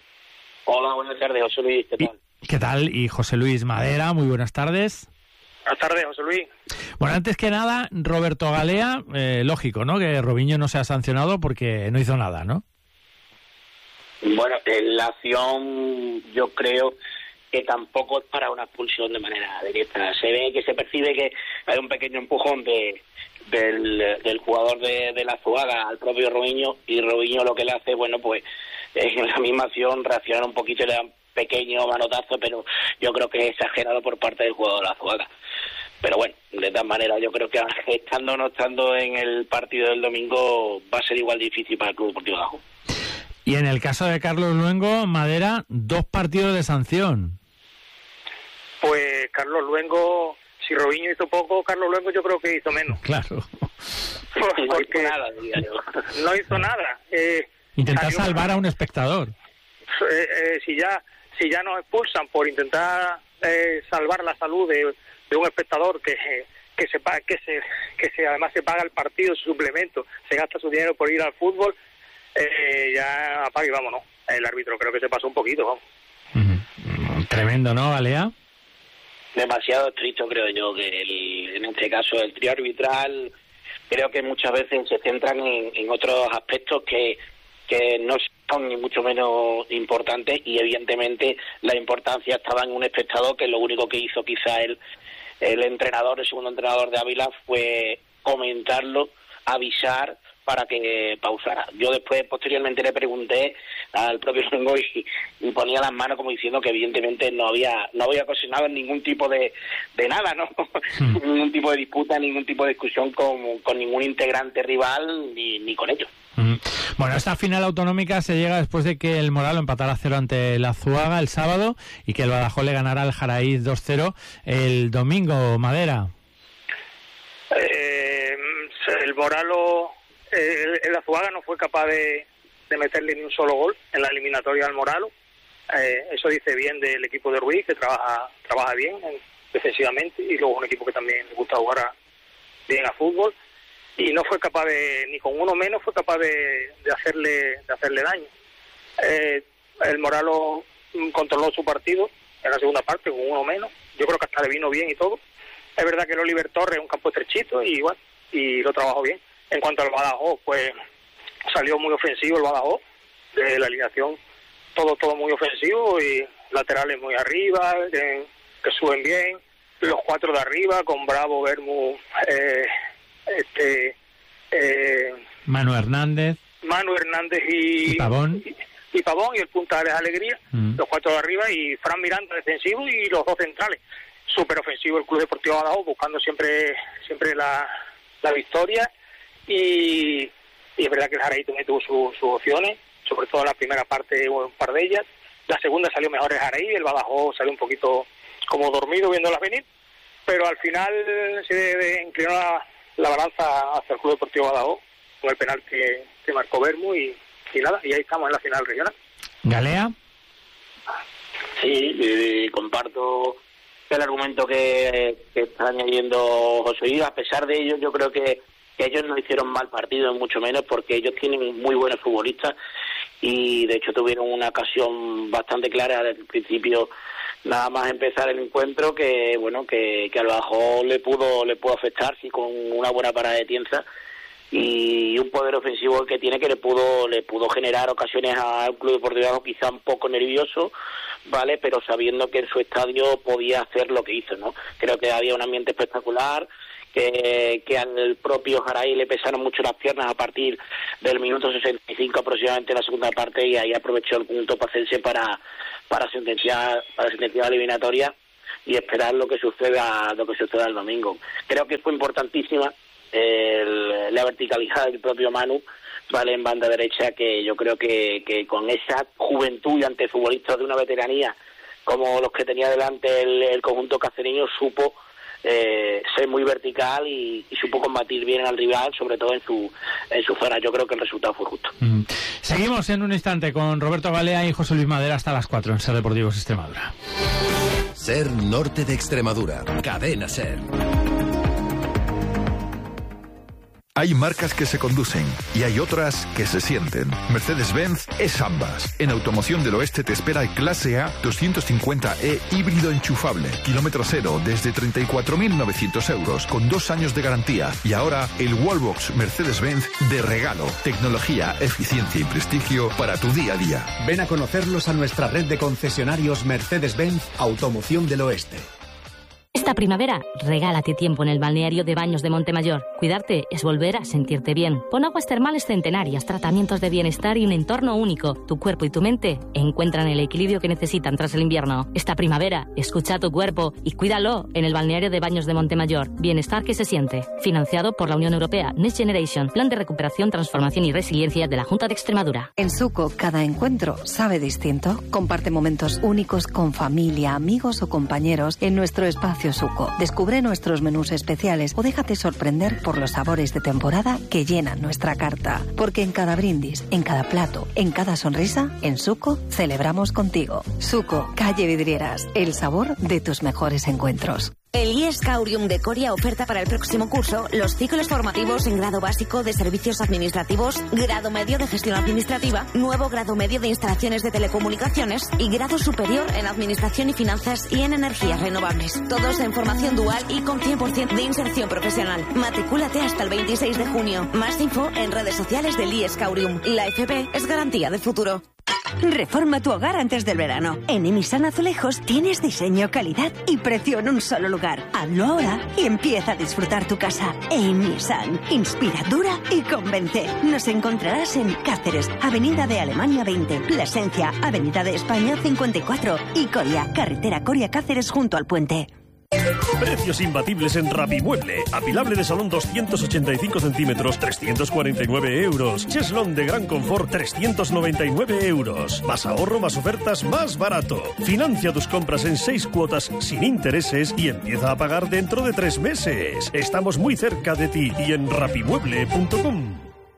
Hola, buenas tardes, José Luis. ¿Qué tal? ¿Qué tal? Y José Luis Madera. Muy buenas tardes. Buenas tardes, José Luis. Bueno, antes que nada, Roberto Galea, eh, lógico, ¿no?, que Robinho no sea sancionado porque no hizo nada, ¿no? Bueno, la acción yo creo que tampoco es para una expulsión de manera directa. Se ve que se percibe que hay un pequeño empujón de del, del jugador de, de la Azuaga al propio Robinho, y Robinho lo que le hace, bueno, pues en la misma acción reacciona un poquito y le da un pequeño manotazo, pero yo creo que es exagerado por parte del jugador de la Azuaga. Pero bueno, de todas maneras, yo creo que estando o no estando en el partido del domingo va a ser igual difícil para el Club Deportivo Badajoz. Y en el caso de Carlos Luengo, Madera, dos partidos de sanción. Pues Carlos Luengo, si Robinho hizo poco, Carlos Luengo yo creo que hizo menos. Claro. Porque no hizo nada, no hizo nada. Eh, Intentar salvar a un espectador. Eh, eh, si ya si ya nos expulsan por intentar eh, salvar la salud de, de un espectador que que se que se que se además se paga el partido, su suplemento, se gasta su dinero por ir al fútbol, eh, ya apaga y vámonos. El árbitro creo que se pasó un poquito, vamos. Uh-huh. Tremendo, ¿no, Galea? Demasiado estricto, creo yo, que el, en este caso el trío arbitral creo que muchas veces se centran en, en otros aspectos que, que no son ni mucho menos importantes, y evidentemente la importancia estaba en un espectador que lo único que hizo quizá el, el entrenador, el segundo entrenador de Ávila, fue comentarlo, avisar para que pausara. Yo después, posteriormente, le pregunté al propio Luengo y, y ponía las manos como diciendo que evidentemente no había no había ocasionado ningún tipo de, de nada, ¿no? Hmm. Ningún tipo de disputa, ningún tipo de discusión con, con ningún integrante rival, ni, ni con ellos. Hmm. Bueno, esta final autonómica se llega después de que el Moralo empatara cero ante el Azuaga el sábado y que el Badajoz le ganara al Jaraíz dos cero el domingo, Madera. Eh, el Moralo... El, el Azuaga no fue capaz de, de meterle ni un solo gol en la eliminatoria al Moralo. Eh, eso dice bien del equipo de Ruiz, que trabaja trabaja bien eh, defensivamente, y luego un equipo que también le gusta jugar a, bien a fútbol, y no fue capaz de, ni con uno menos fue capaz de, de hacerle de hacerle daño. Eh, el Moralo controló su partido en la segunda parte con uno menos. Yo creo que hasta le vino bien y todo. Es verdad que el Oliver Torres es un campo estrechito y bueno, y lo trabajó bien. En cuanto al Badajoz, pues salió muy ofensivo el Badajoz, de la alineación todo todo muy ofensivo y laterales muy arriba, que, que suben bien, los cuatro de arriba con Bravo, Vermu, eh, este, eh, Manu Hernández, Manu Hernández y, y Pavón. Y, y Pavón y el punta de Alegría, mm. los cuatro de arriba y Fran Miranda defensivo y los dos centrales. Súper ofensivo el Club Deportivo Badajoz, buscando siempre siempre la, la victoria y, y es verdad que el Jaraí también tuvo su, sus opciones, sobre todo en la primera parte un par de ellas. La segunda salió mejor el Jaraí, el Badajoz salió un poquito como dormido viéndolas venir, pero al final se inclinó la, la balanza hacia el Club Deportivo Badajoz con el penal que, que marcó Vermu y, y nada, y ahí estamos en la final regional. ¿Galea? Sí, eh, comparto el argumento que, que está añadiendo José Luis. A pesar de ello, yo creo que, que ellos no hicieron mal partido, mucho menos, porque ellos tienen muy buenos futbolistas y de hecho tuvieron una ocasión bastante clara desde el principio, nada más empezar el encuentro, que bueno que, que al Badajoz le pudo le pudo afectar, sí, con una buena parada de Tienza y un poder ofensivo que tiene, que le pudo le pudo generar ocasiones a un Club Deportivo Badajoz quizá un poco nervioso, vale, pero sabiendo que en su estadio podía hacer lo que hizo, ¿no? Creo que había un ambiente espectacular, que, que al propio Jaraí le pesaron mucho las piernas a partir del minuto sesenta y cinco aproximadamente en la segunda parte, y ahí aprovechó el punto pacense para para sentenciar para sentenciar la eliminatoria y esperar lo que suceda lo que suceda el domingo. Creo que fue importantísima el, la verticalidad del propio Manu, vale, en banda derecha, que yo creo que, que con esa juventud y ante futbolistas de una veteranía como los que tenía delante el, el conjunto cacereño, supo eh, ser muy vertical y, y supo combatir bien al rival, sobre todo en su en su zona. Yo creo que el resultado fue justo. Mm. Seguimos en un instante con Roberto Galea y José Luis Madera hasta las cuatro en Ser Deportivos Extremadura. Ser Norte de Extremadura. Cadena Ser. Hay marcas que se conducen y hay otras que se sienten. Mercedes-Benz es ambas. En Automoción del Oeste te espera el Clase A doscientos cincuenta E híbrido enchufable. Kilómetro cero desde treinta y cuatro mil novecientos euros con dos años de garantía. Y ahora el Wallbox Mercedes-Benz de regalo. Tecnología, eficiencia y prestigio para tu día a día. Ven a conocerlos a nuestra red de concesionarios Mercedes-Benz Automoción del Oeste. Esta primavera, regálate tiempo en el balneario de Baños de Montemayor. Cuidarte es volver a sentirte bien. Pon aguas termales centenarias, tratamientos de bienestar y un entorno único. Tu cuerpo y tu mente encuentran el equilibrio que necesitan tras el invierno. Esta primavera, escucha a tu cuerpo y cuídalo en el balneario de Baños de Montemayor. Bienestar que se siente. Financiado por la Unión Europea, Next Generation, Plan de Recuperación, Transformación y Resiliencia de la Junta de Extremadura. En Suco, cada encuentro sabe distinto. Comparte momentos únicos con familia, amigos o compañeros en nuestro espacio Suco. Descubre nuestros menús especiales o déjate sorprender por los sabores de temporada que llenan nuestra carta. Porque en cada brindis, en cada plato, en cada sonrisa, en Suco celebramos contigo. Suco, calle Vidrieras, el sabor de tus mejores encuentros. El I E S Caurium de Coria oferta para el próximo curso los ciclos formativos en grado básico de servicios administrativos, grado medio de gestión administrativa, nuevo grado medio de instalaciones de telecomunicaciones y grado superior en administración y finanzas y en energías renovables. Todos en formación dual y con cien por ciento de inserción profesional. Matricúlate hasta el veintiséis de junio. Más info en redes sociales del I E S Caurium. La F P es garantía de futuro. Reforma tu hogar antes del verano. En Emisan Azulejos tienes diseño, calidad y precio en un solo lugar. Hazlo ahora y empieza a disfrutar tu casa. Emisan. Inspira, dura y convence. Nos encontrarás en Cáceres, Avenida de Alemania veinte, Plasencia, Avenida de España cincuenta y cuatro y Coria, carretera Coria Cáceres junto al puente. Precios imbatibles en Rapimueble. Apilable de salón doscientos ochenta y cinco centímetros, trescientos cuarenta y nueve euros. Cheslón de gran confort, trescientos noventa y nueve euros. Más ahorro, más ofertas, más barato. Financia tus compras en seis cuotas sin intereses y empieza a pagar dentro de tres meses. Estamos muy cerca de ti y en rapimueble punto com.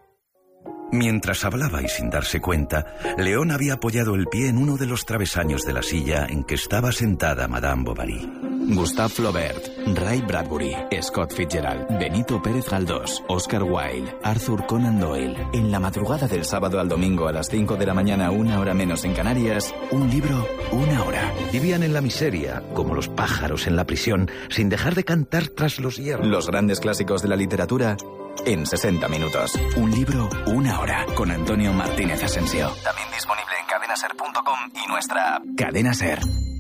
Mientras hablaba y sin darse cuenta, León había apoyado el pie en uno de los travesaños de la silla en que estaba sentada Madame Bovary. Gustave Flaubert, Ray Bradbury, Scott Fitzgerald, Benito Pérez Galdós, Oscar Wilde, Arthur Conan Doyle. En la madrugada del sábado al domingo a las cinco de la mañana, una hora menos en Canarias, un libro, una hora. Vivían en la miseria, como los pájaros en la prisión, sin dejar de cantar tras los hierros. Los grandes clásicos de la literatura en sesenta minutos. Un libro, una hora. Con Antonio Martínez Asensio. También disponible en cadena. cadena ser punto com y nuestra app. Cadena Ser.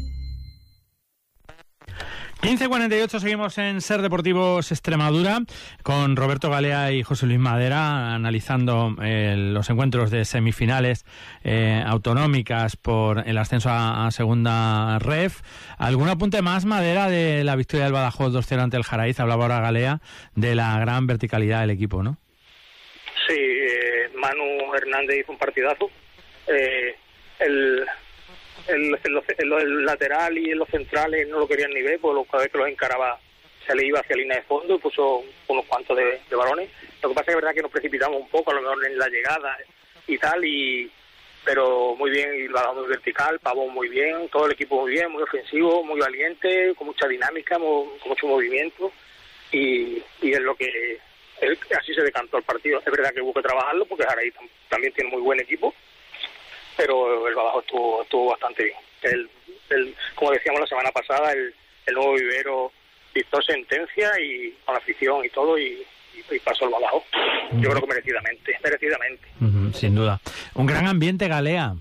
quince cuarenta y ocho, seguimos en Ser Deportivos Extremadura con Roberto Galea y José Luis Madera analizando eh, los encuentros de semifinales eh, autonómicas por el ascenso a, a segunda ref. ¿Algún apunte más, Madera, de la victoria del Badajoz dos cero ante el Jaraiz? Hablaba ahora Galea de la gran verticalidad del equipo, ¿no? Sí, eh, Manu Hernández hizo un partidazo. Eh, el... El, el, el, el lateral y los centrales no lo querían ni ver, porque cada vez que los encaraba se le iba hacia la línea de fondo y puso unos cuantos de, de balones. Lo que pasa es que es verdad que nos precipitamos un poco, a lo mejor en la llegada y tal, y pero muy bien, y la muy vertical, Pavón muy bien, todo el equipo muy bien, muy ofensivo, muy valiente, con mucha dinámica, muy, con mucho movimiento, y, y es lo que es, así se decantó el partido. Es verdad que hubo que trabajarlo, porque Jaraí también tiene muy buen equipo, pero el Badajoz estuvo, estuvo bastante bien. El, el, como decíamos la semana pasada, el, el nuevo Vivero dictó sentencia y con la afición y todo, y, y, y pasó el Badajoz. Yo creo que merecidamente, merecidamente. Uh-huh, sin duda. Un gran ambiente, Galea.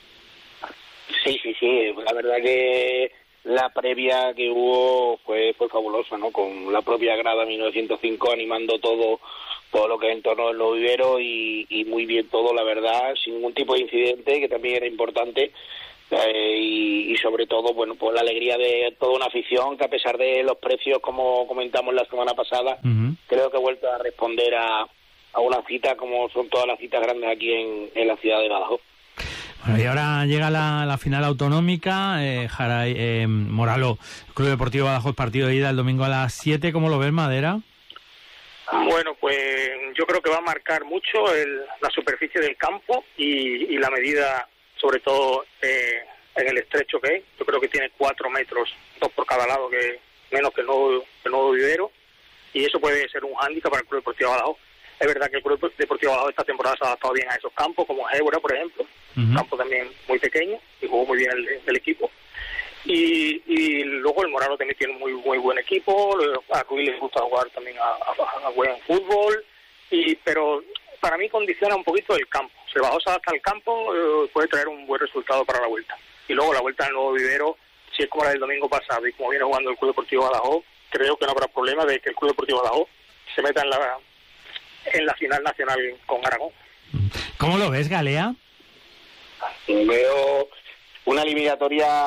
Sí, sí, sí. La verdad que la previa que hubo fue, fue fabulosa, ¿no? Con la propia grada mil novecientos cinco animando todo todo lo que es en torno al nuevo vivero y, y muy bien todo, la verdad, sin ningún tipo de incidente, que también era importante, eh, y, y sobre todo, bueno, pues la alegría de toda una afición que, a pesar de los precios, como comentamos la semana pasada, uh-huh. creo que ha vuelto a responder a, a una cita como son todas las citas grandes aquí en, en la ciudad de Badajoz. Bueno, y ahora llega la, la final autonómica, eh, Jaray, eh, Moralo, Club Deportivo Badajoz, partido de ida el domingo a las siete, ¿cómo lo ves, Madera? Bueno, pues yo creo que va a marcar mucho el, la superficie del campo y, y la medida, sobre todo eh, en el estrecho que es. Yo creo que tiene cuatro metros, dos por cada lado, que menos que el nuevo, el nuevo vivero, y eso puede ser un hándicap para el Club Deportivo Badajoz. Es verdad que el Club Deportivo Badajoz esta temporada se ha adaptado bien a esos campos, como Évora, por ejemplo, uh-huh. un campo también muy pequeño, y jugó muy bien el, el equipo. Y, y luego el Moralo también tiene muy muy buen equipo, a Ruiz les gusta jugar también a, a, a buen fútbol, y pero para mí condiciona un poquito el campo. Si el Badajoz hasta el campo eh, puede traer un buen resultado para la vuelta. Y luego la vuelta al nuevo vivero, si es como la del domingo pasado y como viene jugando el Club Deportivo Badajoz, creo que no habrá problema de que el Club Deportivo Badajoz se meta en la en la final nacional con Aragón. ¿Cómo lo ves, Galea? Veo una eliminatoria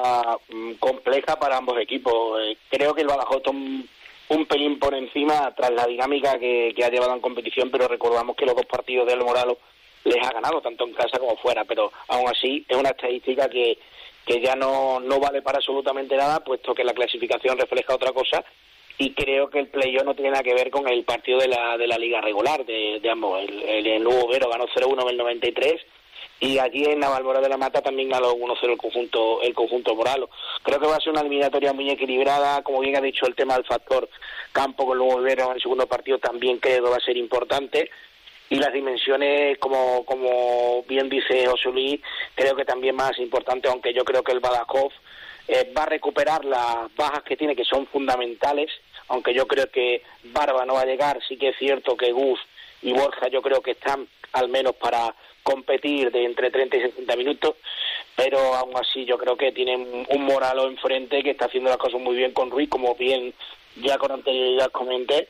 compleja para ambos equipos. Creo que el Badajoz está un, un pelín por encima tras la dinámica que, que ha llevado en competición, pero recordamos que los dos partidos del Moralo les ha ganado, tanto en casa como fuera, pero aún así es una estadística que, que ya no, no vale para absolutamente nada, puesto que la clasificación refleja otra cosa, y creo que el playoff no tiene nada que ver con el partido de la de la liga regular de, de ambos. El, el, el Lugo Vero ganó cero uno en el noventa y tres, y allí en Navalmoral de la Mata también ganó uno cero el conjunto el conjunto Moralo. Creo que va a ser una eliminatoria muy equilibrada, como bien ha dicho el tema del factor campo con Lugo Vero en el segundo partido también creo que va a ser importante, y las dimensiones, como como bien dice José Luis, creo que también más importante, aunque yo creo que el Badajoz eh, va a recuperar las bajas que tiene, que son fundamentales, aunque yo creo que Barba no va a llegar. Sí que es cierto que Gus y Borja yo creo que están al menos para competir de entre treinta y sesenta minutos, pero aún así yo creo que tienen un Moralo enfrente que está haciendo las cosas muy bien con Ruiz, como bien ya con anterioridad comenté.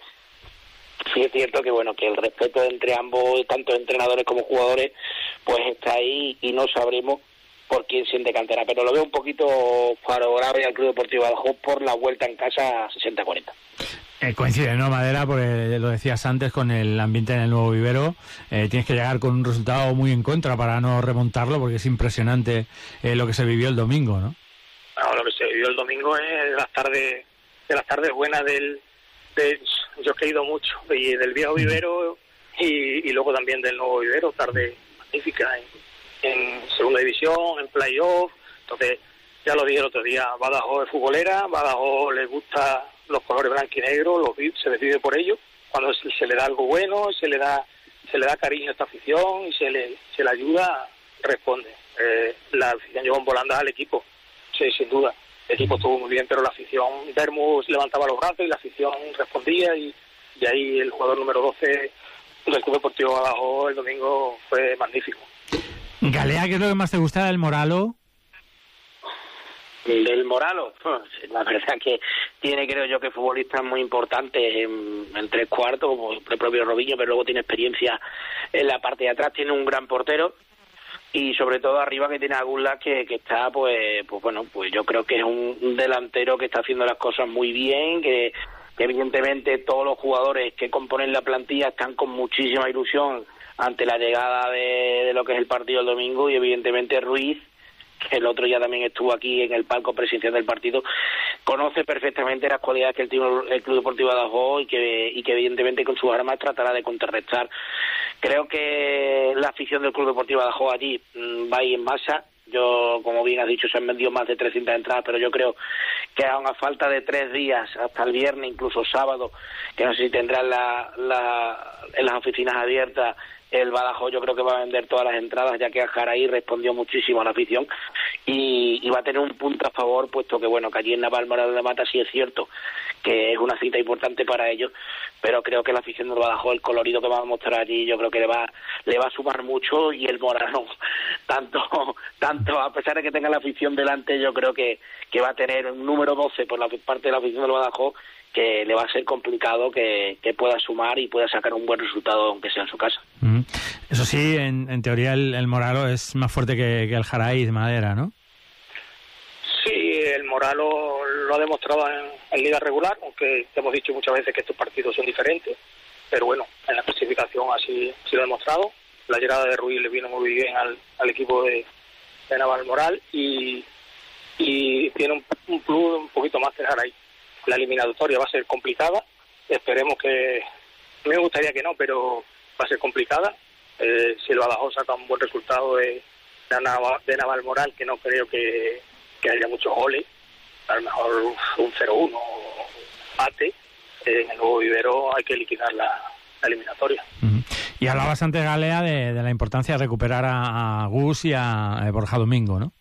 Sí es cierto que bueno que el respeto entre ambos, tanto entrenadores como jugadores, pues está ahí, y no sabremos por quién se decantará, pero lo veo un poquito favorable al Club Deportivo Badajoz por la vuelta en casa sesenta cuarenta. Eh, coincide, ¿no, Madera? Porque lo decías antes, con el ambiente en el nuevo vivero, eh, tienes que llegar con un resultado muy en contra para no remontarlo, porque es impresionante eh, lo que se vivió el domingo, ¿no? No, lo que se vivió el domingo es las tardes, de las tardes buenas del, de, yo he ido mucho, y del viejo vivero y, y luego también del nuevo vivero, tarde magnífica en, en segunda división, en playoff. Entonces, ya lo dije el otro día, Badajoz es futbolera, Badajoz les gusta los colores blanco y negro, los se decide por ellos. Cuando se, se le da algo bueno, se le da se le da cariño a esta afición y se le se le ayuda, responde. Eh, la afición llevó en volandas al equipo, sí, sin duda. El equipo estuvo muy bien, pero la afición, Bermus levantaba los brazos y la afición respondía, y de ahí el jugador número doce del Club Deportivo Badajoz el domingo fue magnífico. Galea, ¿qué es lo que más te gusta del Moralo? Del Moralo, la verdad que tiene, creo yo, que futbolistas muy importantes en, en tres cuartos, como el propio Robinho, pero luego tiene experiencia en la parte de atrás, tiene un gran portero y sobre todo arriba que tiene a Gulak que, que está, pues, pues bueno, pues yo creo que es un, un delantero que está haciendo las cosas muy bien, que, que evidentemente todos los jugadores que componen la plantilla están con muchísima ilusión ante la llegada de, de lo que es el partido del domingo, y evidentemente Ruiz, que el otro ya también estuvo aquí en el palco presencial del partido, conoce perfectamente las cualidades que el, tío, el Club Deportivo Badajoz y que, y que evidentemente con sus armas tratará de contrarrestar. Creo que la afición del Club Deportivo Badajoz allí mmm, va a ir en masa. Yo, como bien has dicho, se han vendido más de trescientas entradas, pero yo creo que aún a falta de tres días, hasta el viernes, incluso sábado, que no sé si tendrán la, la, en las oficinas abiertas, el Badajoz yo creo que va a vender todas las entradas, ya que Aljaraí respondió muchísimo a la afición y, y va a tener un punto a favor, puesto que bueno, que allí en Navalmoral de Mata sí es cierto que es una cita importante para ellos, pero creo que la afición del Badajoz, el colorido que va a mostrar allí, yo creo que le va le va a sumar mucho, y el Morano, tanto tanto a pesar de que tenga la afición delante, yo creo que, que va a tener un número doce por la parte de la afición del Badajoz, que le va a ser complicado que, que pueda sumar y pueda sacar un buen resultado, aunque sea en su casa. Mm. Eso sí, en, en teoría el, el Moralo es más fuerte que, que el Jaraí de Madera, ¿no? Sí, el Moralo lo ha demostrado en, en liga regular, aunque te hemos dicho muchas veces que estos partidos son diferentes, pero bueno, en la clasificación así se lo ha demostrado. La llegada de Ruiz le vino muy bien al, al equipo de, de Navalmoral y, y tiene un, un plus un poquito más que el Jaraí. La eliminatoria va a ser complicada, esperemos que, me gustaría que no, pero va a ser complicada. Eh, si el Badajoz saca un buen resultado de, de, Naval, de Navalmoral, que no creo que, que haya muchos goles, a lo mejor un cero uno empate, eh, en el nuevo vivero hay que liquidar la, la eliminatoria. Uh-huh. Y hablabas antes, Galea, de, de la importancia de recuperar a, a Gus y a, a Borja Domingo, ¿no?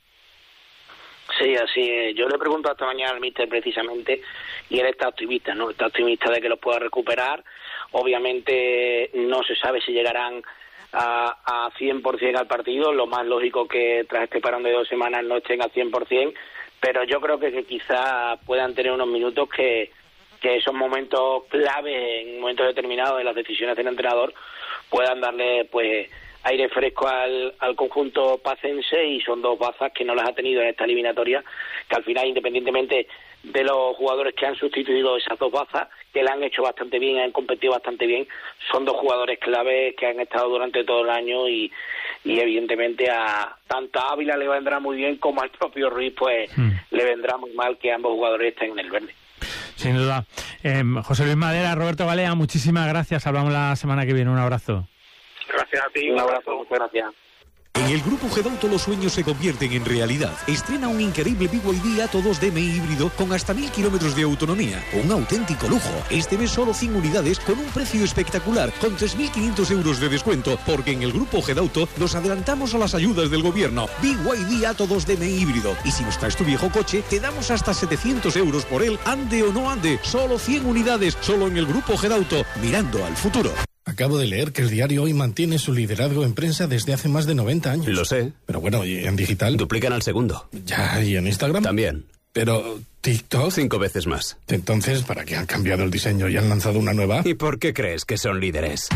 Sí, así es. Yo le pregunto esta mañana al míster precisamente y él está optimista, ¿no? Está optimista de que los pueda recuperar. Obviamente no se sabe si llegarán a, a cien por ciento al partido. Lo más lógico que tras este parón de dos semanas no estén al cien por ciento, pero yo creo que, que quizá puedan tener unos minutos que, que esos momentos clave en momentos determinados de las decisiones del entrenador puedan darle pues aire fresco al, al conjunto pacense, y son dos bazas que no las ha tenido en esta eliminatoria, que al final, independientemente de los jugadores que han sustituido esas dos bazas, que la han hecho bastante bien, han competido bastante bien, son dos jugadores clave que han estado durante todo el año, y, y evidentemente a tanto a Ávila le vendrá muy bien como al propio Ruiz, pues mm. le vendrá muy mal que ambos jugadores estén en el verde. Sin duda. Eh, José Luis Madera, Roberto Galea, muchísimas gracias. Hablamos la semana que viene. Un abrazo. Gracias a ti, un abrazo, muchas gracias. En el Grupo Gedauto los sueños se convierten en realidad. Estrena un increíble B Y D Atto dos D M I híbrido con hasta mil kilómetros de autonomía. Un auténtico lujo. Este mes solo cien unidades con un precio espectacular, con tres mil quinientos euros de descuento, porque en el Grupo Gedauto nos adelantamos a las ayudas del gobierno. B Y D Atto dos D M I híbrido. Y si nos traes tu viejo coche, te damos hasta setecientos euros por él, ande o no ande. Solo cien unidades, solo en el Grupo Gedauto, mirando al futuro. Acabo de leer que el diario Hoy mantiene su liderazgo en prensa desde hace más de noventa años. Lo sé. Pero bueno, ¿y en digital? Duplican al segundo. Ya, ¿y en Instagram? También. Pero, ¿TikTok? Cinco veces más. Entonces, ¿para qué han cambiado el diseño y han lanzado una nueva? ¿Y por qué crees que son líderes?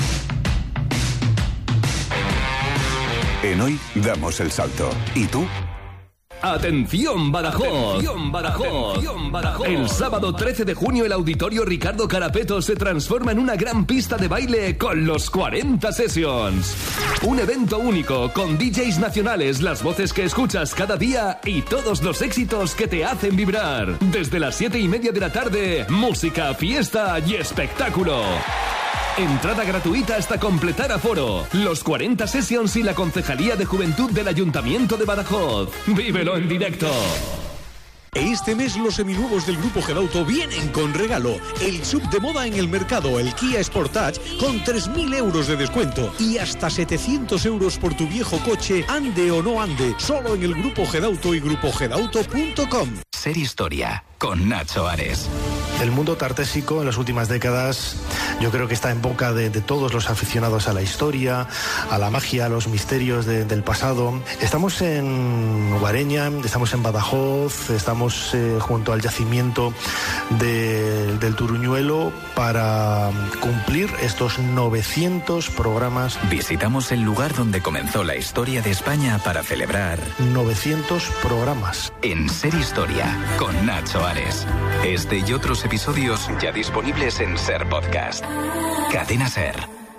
En Hoy damos el salto. ¿Y tú? Atención Badajoz. Atención Badajoz. Atención Badajoz. El sábado trece de junio el Auditorio Ricardo Carapeto se transforma en una gran pista de baile con los cuarenta Sessions. Un evento único con D Js nacionales, las voces que escuchas cada día y todos los éxitos que te hacen vibrar. Desde las siete y media de la tarde, música, fiesta y espectáculo. Entrada gratuita hasta completar aforo. Los cuarenta Sessions y la Concejalía de Juventud del Ayuntamiento de Badajoz. ¡Vívelo en directo! Este mes los seminuevos del Grupo Gedauto vienen con regalo. El sub de moda en el mercado, el Kia Sportage, con tres mil euros de descuento. Y hasta setecientos euros por tu viejo coche, ande o no ande. Solo en el Grupo Gedauto y grupo gedauto punto com. Ser historia con Nacho Ares. El mundo tartésico en las últimas décadas yo creo que está en boca de, de todos los aficionados a la historia, a la magia, a los misterios de, del pasado. Estamos en Guareña, estamos en Badajoz, estamos eh, junto al yacimiento de, del Turuñuelo para cumplir estos novecientos programas. Visitamos el lugar donde comenzó la historia de España para celebrar novecientos programas. En Ser Historia, con Nacho Ares. Este y otros episodios ya disponibles en Ser Podcast. Cadena Ser.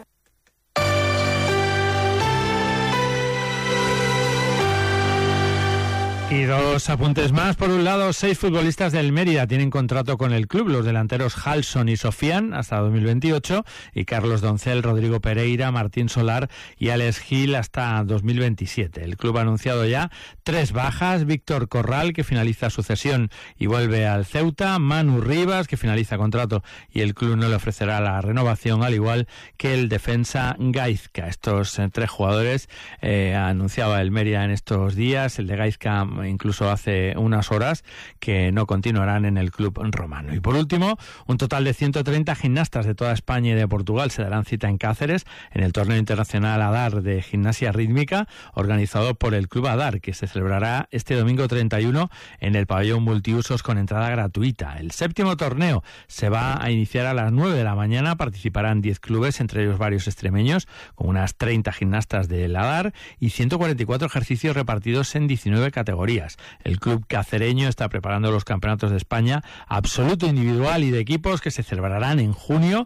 Y dos apuntes más. Por un lado, seis futbolistas del Mérida tienen contrato con el club. Los delanteros Halson y Sofian hasta dos mil veintiocho y Carlos Doncel, Rodrigo Pereira, Martín Solar y Alex Gil hasta dos mil veintisiete. El club ha anunciado ya tres bajas. Víctor Corral, que finaliza su cesión y vuelve al Ceuta. Manu Rivas, que finaliza contrato y el club no le ofrecerá la renovación, al igual que el defensa Gaizka. Estos eh, tres jugadores eh, anunciaba el Mérida en estos días. El de Gaizka incluso hace unas horas, que no continuarán en el club romano. Y por último, un total de ciento treinta gimnastas de toda España y de Portugal se darán cita en Cáceres en el torneo internacional ADAR de gimnasia rítmica, organizado por el Club ADAR, que se celebrará este domingo treinta y uno en el pabellón multiusos con entrada gratuita. El séptimo torneo se va a iniciar a las nueve de la mañana. Participarán diez clubes, entre ellos varios extremeños, con unas treinta gimnastas del ADAR y ciento cuarenta y cuatro ejercicios repartidos en diecinueve categorías. El club cacereño está preparando los campeonatos de España absoluto individual y de equipos que se celebrarán en junio